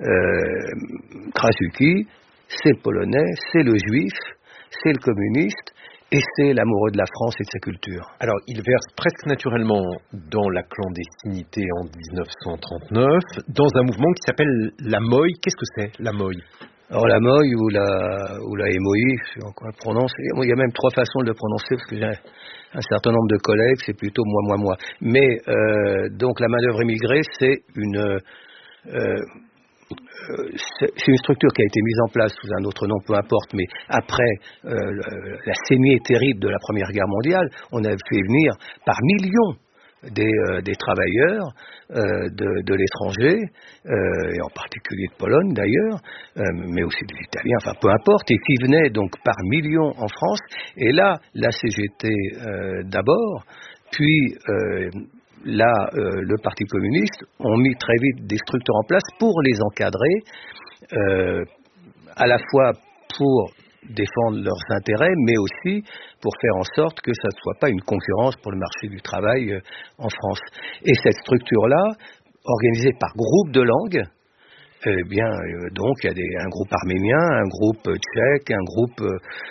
Euh, Krasuki, c'est le polonais, c'est le juif, c'est le communiste, et c'est l'amoureux de la France et de sa culture. Alors, il verse presque naturellement dans la clandestinité en dix-neuf cent trente-neuf, dans un mouvement qui s'appelle la M O I. Qu'est-ce que c'est, la M O I ? Alors la M O I ou la, ou la M O I, je sais encore le prononcer. Il y a même trois façons de le prononcer, parce que j'ai un, un certain nombre de collègues, c'est plutôt moi, moi, moi. Mais euh, donc la main-d'œuvre immigrée, c'est une... Euh, c'est, c'est une structure qui a été mise en place sous un autre nom, peu importe, mais après euh, le, la saignée terrible de la Première Guerre mondiale, on a fait venir par millions Des, euh, des travailleurs euh, de, de l'étranger, euh, et en particulier de Pologne d'ailleurs, euh, mais aussi des Italiens, enfin peu importe, et qui venaient donc par millions en France. Et là, la C G T euh, d'abord, puis euh, là, euh, le Parti communiste ont mis très vite des structures en place pour les encadrer, euh, à la fois pour défendre leurs intérêts, mais aussi pour faire en sorte que ça ne soit pas une concurrence pour le marché du travail euh, en France. Et cette structure-là, organisée par groupe de langues, eh bien, euh, donc il y a des, un groupe arménien, un groupe tchèque, un groupe,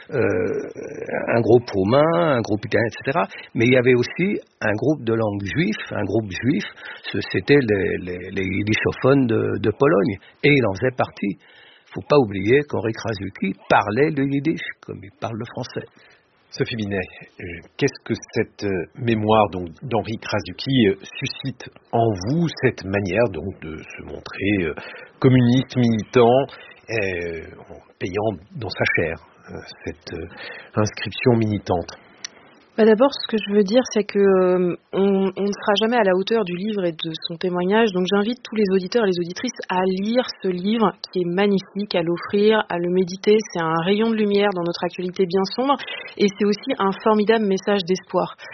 euh, un groupe roumain, un groupe italien, et cetera. Mais il y avait aussi un groupe de langue juif, un groupe juif, c'était les, les, les yiddishophones de, de Pologne, et il en faisait partie. Il ne faut pas oublier qu'Henri Krasuki parlait le yiddish, comme il parle le français. Sophie Binet, qu'est-ce que cette mémoire donc, d'Henri Krasuki suscite en vous, cette manière donc, de se montrer communiste, militant, euh, en payant dans sa chair cette euh, inscription militante? Bah d'abord, ce que je veux dire, c'est que euh, on, on ne sera jamais à la hauteur du livre et de son témoignage. Donc, j'invite tous les auditeurs et les auditrices à lire ce livre qui est magnifique, à l'offrir, à le méditer. C'est un rayon de lumière dans notre actualité bien sombre, et c'est aussi un formidable message d'espoir.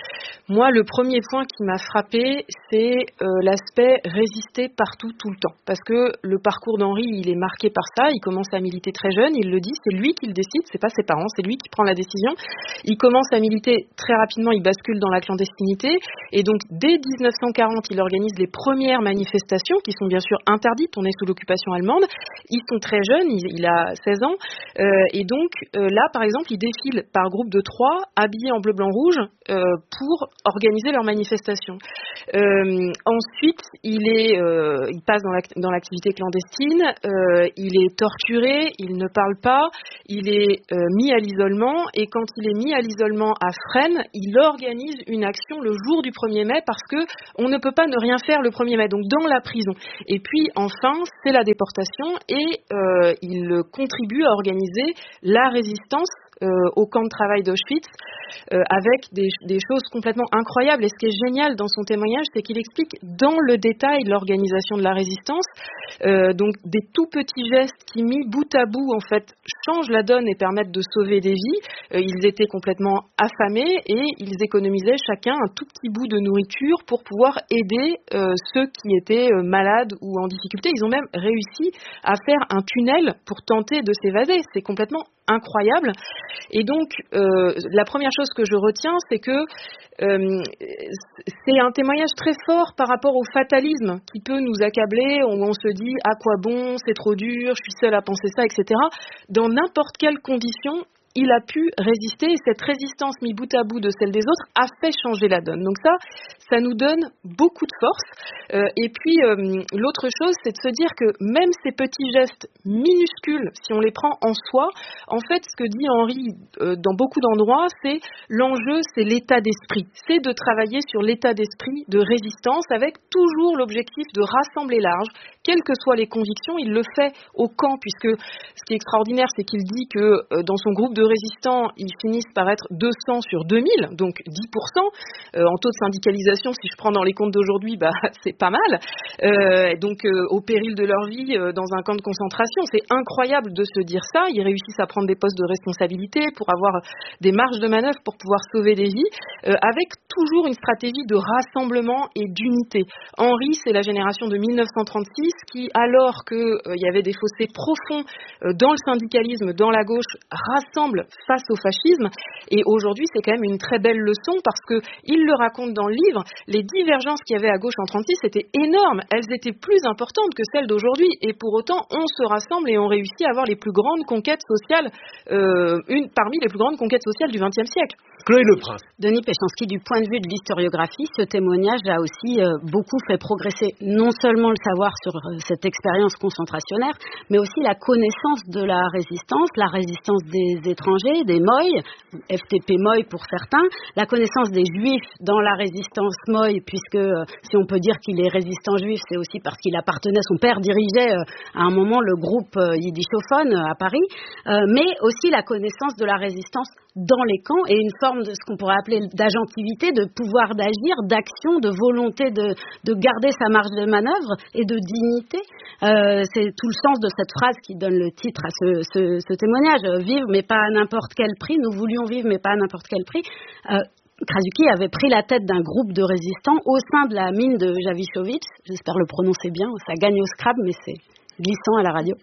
Moi, le premier point qui m'a frappé, c'est euh, l'aspect résister partout, tout le temps. Parce que le parcours d'Henri, il est marqué par ça. Il commence à militer très jeune, il le dit, c'est lui qui le décide, c'est pas ses parents, c'est lui qui prend la décision. Il commence à militer très rapidement, il bascule dans la clandestinité. Et donc, dès dix-neuf cent quarante, il organise les premières manifestations, qui sont bien sûr interdites, on est sous l'occupation allemande. Ils sont très jeunes, il, il a seize ans. Euh, et donc, euh, là, par exemple, il défile par groupe de trois, habillés en bleu, blanc, rouge, euh, pour organiser leur manifestation. Euh, ensuite, il, est, euh, il passe dans, la, dans l'activité clandestine, euh, il est torturé, il ne parle pas, il est euh, mis à l'isolement, et quand il est mis à l'isolement à Fresnes, il organise une action le jour du premier mai parce que on ne peut pas ne rien faire le premier mai, donc dans la prison. Et puis enfin, c'est la déportation, et euh, il contribue à organiser la résistance Euh, au camp de travail d'Auschwitz, euh, avec des, des choses complètement incroyables. Et ce qui est génial dans son témoignage, c'est qu'il explique dans le détail l'organisation de la résistance, euh, donc des tout petits gestes qui, mis bout à bout, en fait, changent la donne et permettent de sauver des vies. Euh, ils étaient complètement affamés et ils économisaient chacun un tout petit bout de nourriture pour pouvoir aider euh, ceux qui étaient euh, malades ou en difficulté. Ils ont même réussi à faire un tunnel pour tenter de s'évader. C'est complètement incroyable. Et donc, euh, la première chose que je retiens, c'est que euh, c'est un témoignage très fort par rapport au fatalisme qui peut nous accabler, où on se dit « à quoi bon, c'est trop dur, je suis seul à penser ça, et cetera » Dans n'importe quelle condition, il a pu résister, et cette résistance mise bout à bout de celle des autres a fait changer la donne. Donc ça, ça nous donne beaucoup de force. Euh, et puis, euh, l'autre chose, c'est de se dire que même ces petits gestes minuscules, si on les prend en soi, en fait, ce que dit Henri euh, dans beaucoup d'endroits, c'est l'enjeu, c'est l'état d'esprit. C'est de travailler sur l'état d'esprit de résistance avec toujours l'objectif de rassembler large, quelles que soient les convictions. Il le fait au camp, puisque ce qui est extraordinaire, c'est qu'il dit que euh, dans son groupe de résistants, ils finissent par être deux cents sur deux mille, donc dix pour cent. Euh, en taux de syndicalisation, si je prends dans les comptes d'aujourd'hui, bah, c'est pas mal. Euh, donc, euh, au péril de leur vie, euh, dans un camp de concentration, c'est incroyable de se dire ça. Ils réussissent à prendre des postes de responsabilité pour avoir des marges de manœuvre pour pouvoir sauver des vies, euh, avec toujours une stratégie de rassemblement et d'unité. Henri, c'est la génération de mille neuf cent trente-six qui, alors qu'il euh, y avait des fossés profonds euh, dans le syndicalisme, dans la gauche, rassemble face au fascisme. Et aujourd'hui, c'est quand même une très belle leçon parce qu'il le raconte dans le livre, les divergences qu'il y avait à gauche en trente-six étaient énormes. Elles étaient plus importantes que celles d'aujourd'hui. Et pour autant, on se rassemble et on réussit à avoir les plus grandes conquêtes sociales, euh, une parmi les plus grandes conquêtes sociales du vingtième siècle. Chloé Leprince. Denis Péchanski, du point de vue de l'historiographie, ce témoignage a aussi euh, beaucoup fait progresser non seulement le savoir sur euh, cette expérience concentrationnaire, mais aussi la connaissance de la résistance, la résistance des étrangers, des Moy, F T P Moy pour certains, la connaissance des Juifs dans la résistance Moy, puisque euh, si on peut dire qu'il est résistant juif, c'est aussi parce qu'il appartenait, son père dirigeait euh, à un moment le groupe euh, yiddishophone euh, à Paris, euh, mais aussi la connaissance de la résistance dans les camps et une forme de ce qu'on pourrait appeler d'agentivité, de pouvoir d'agir, d'action, de volonté de, de garder sa marge de manœuvre et de dignité. Euh, c'est tout le sens de cette phrase qui donne le titre à ce, ce, ce témoignage. Vivre, mais pas à n'importe quel prix. Nous voulions vivre, mais pas à n'importe quel prix. Euh, Krasuki avait pris la tête d'un groupe de résistants au sein de la mine de Jawiszowice. J'espère le prononcer bien. Ça gagne au Scrabble, mais c'est glissant à la radio.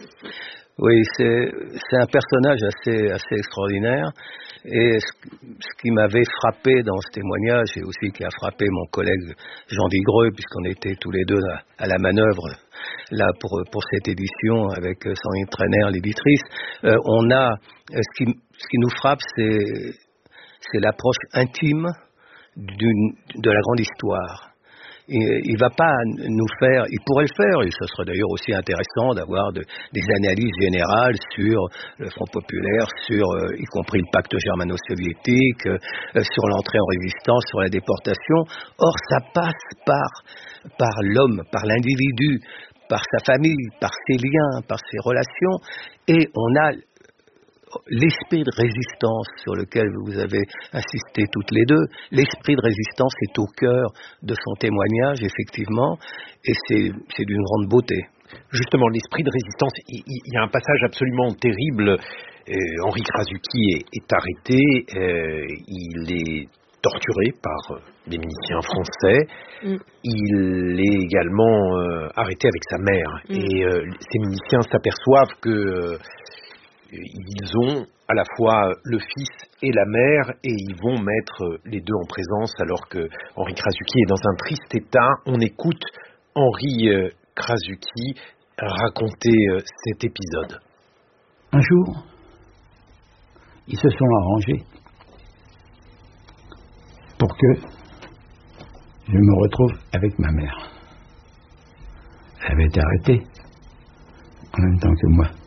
Oui, c'est, c'est un personnage assez, assez extraordinaire. Et ce, ce qui m'avait frappé dans ce témoignage, et aussi qui a frappé mon collègue Jean Vigreux, puisqu'on était tous les deux à, à la manœuvre là pour, pour cette édition avec Sandrine Trainer, l'éditrice, euh, on a ce qui, ce qui nous frappe, c'est, c'est l'approche intime d'une, de la grande histoire. Il ne va pas nous faire, il pourrait le faire, et ce serait d'ailleurs aussi intéressant d'avoir de, des analyses générales sur le Front populaire, sur euh, y compris le pacte germano-soviétique, euh, sur l'entrée en résistance, sur la déportation. Or, ça passe par, par l'homme, par l'individu, par sa famille, par ses liens, par ses relations, et on a l'esprit de résistance sur lequel vous avez insisté toutes les deux. L'esprit de résistance est au cœur de son témoignage, effectivement, et c'est, c'est d'une grande beauté. Justement, l'esprit de résistance, il, il y a un passage absolument terrible. Euh, Henri Krasuki est, est arrêté, euh, il est torturé par des miliciens français. Mm. Il est également euh, arrêté avec sa mère. Mm. Et euh, ces miliciens s'aperçoivent que euh, ils ont à la fois le fils et la mère, et ils vont mettre les deux en présence alors que Henri Krasuki est dans un triste état. On écoute Henri euh, Krasuki raconter euh, cet épisode. Un jour, ils se sont arrangés pour que je me retrouve avec ma mère. Elle avait été arrêtée en même temps que moi.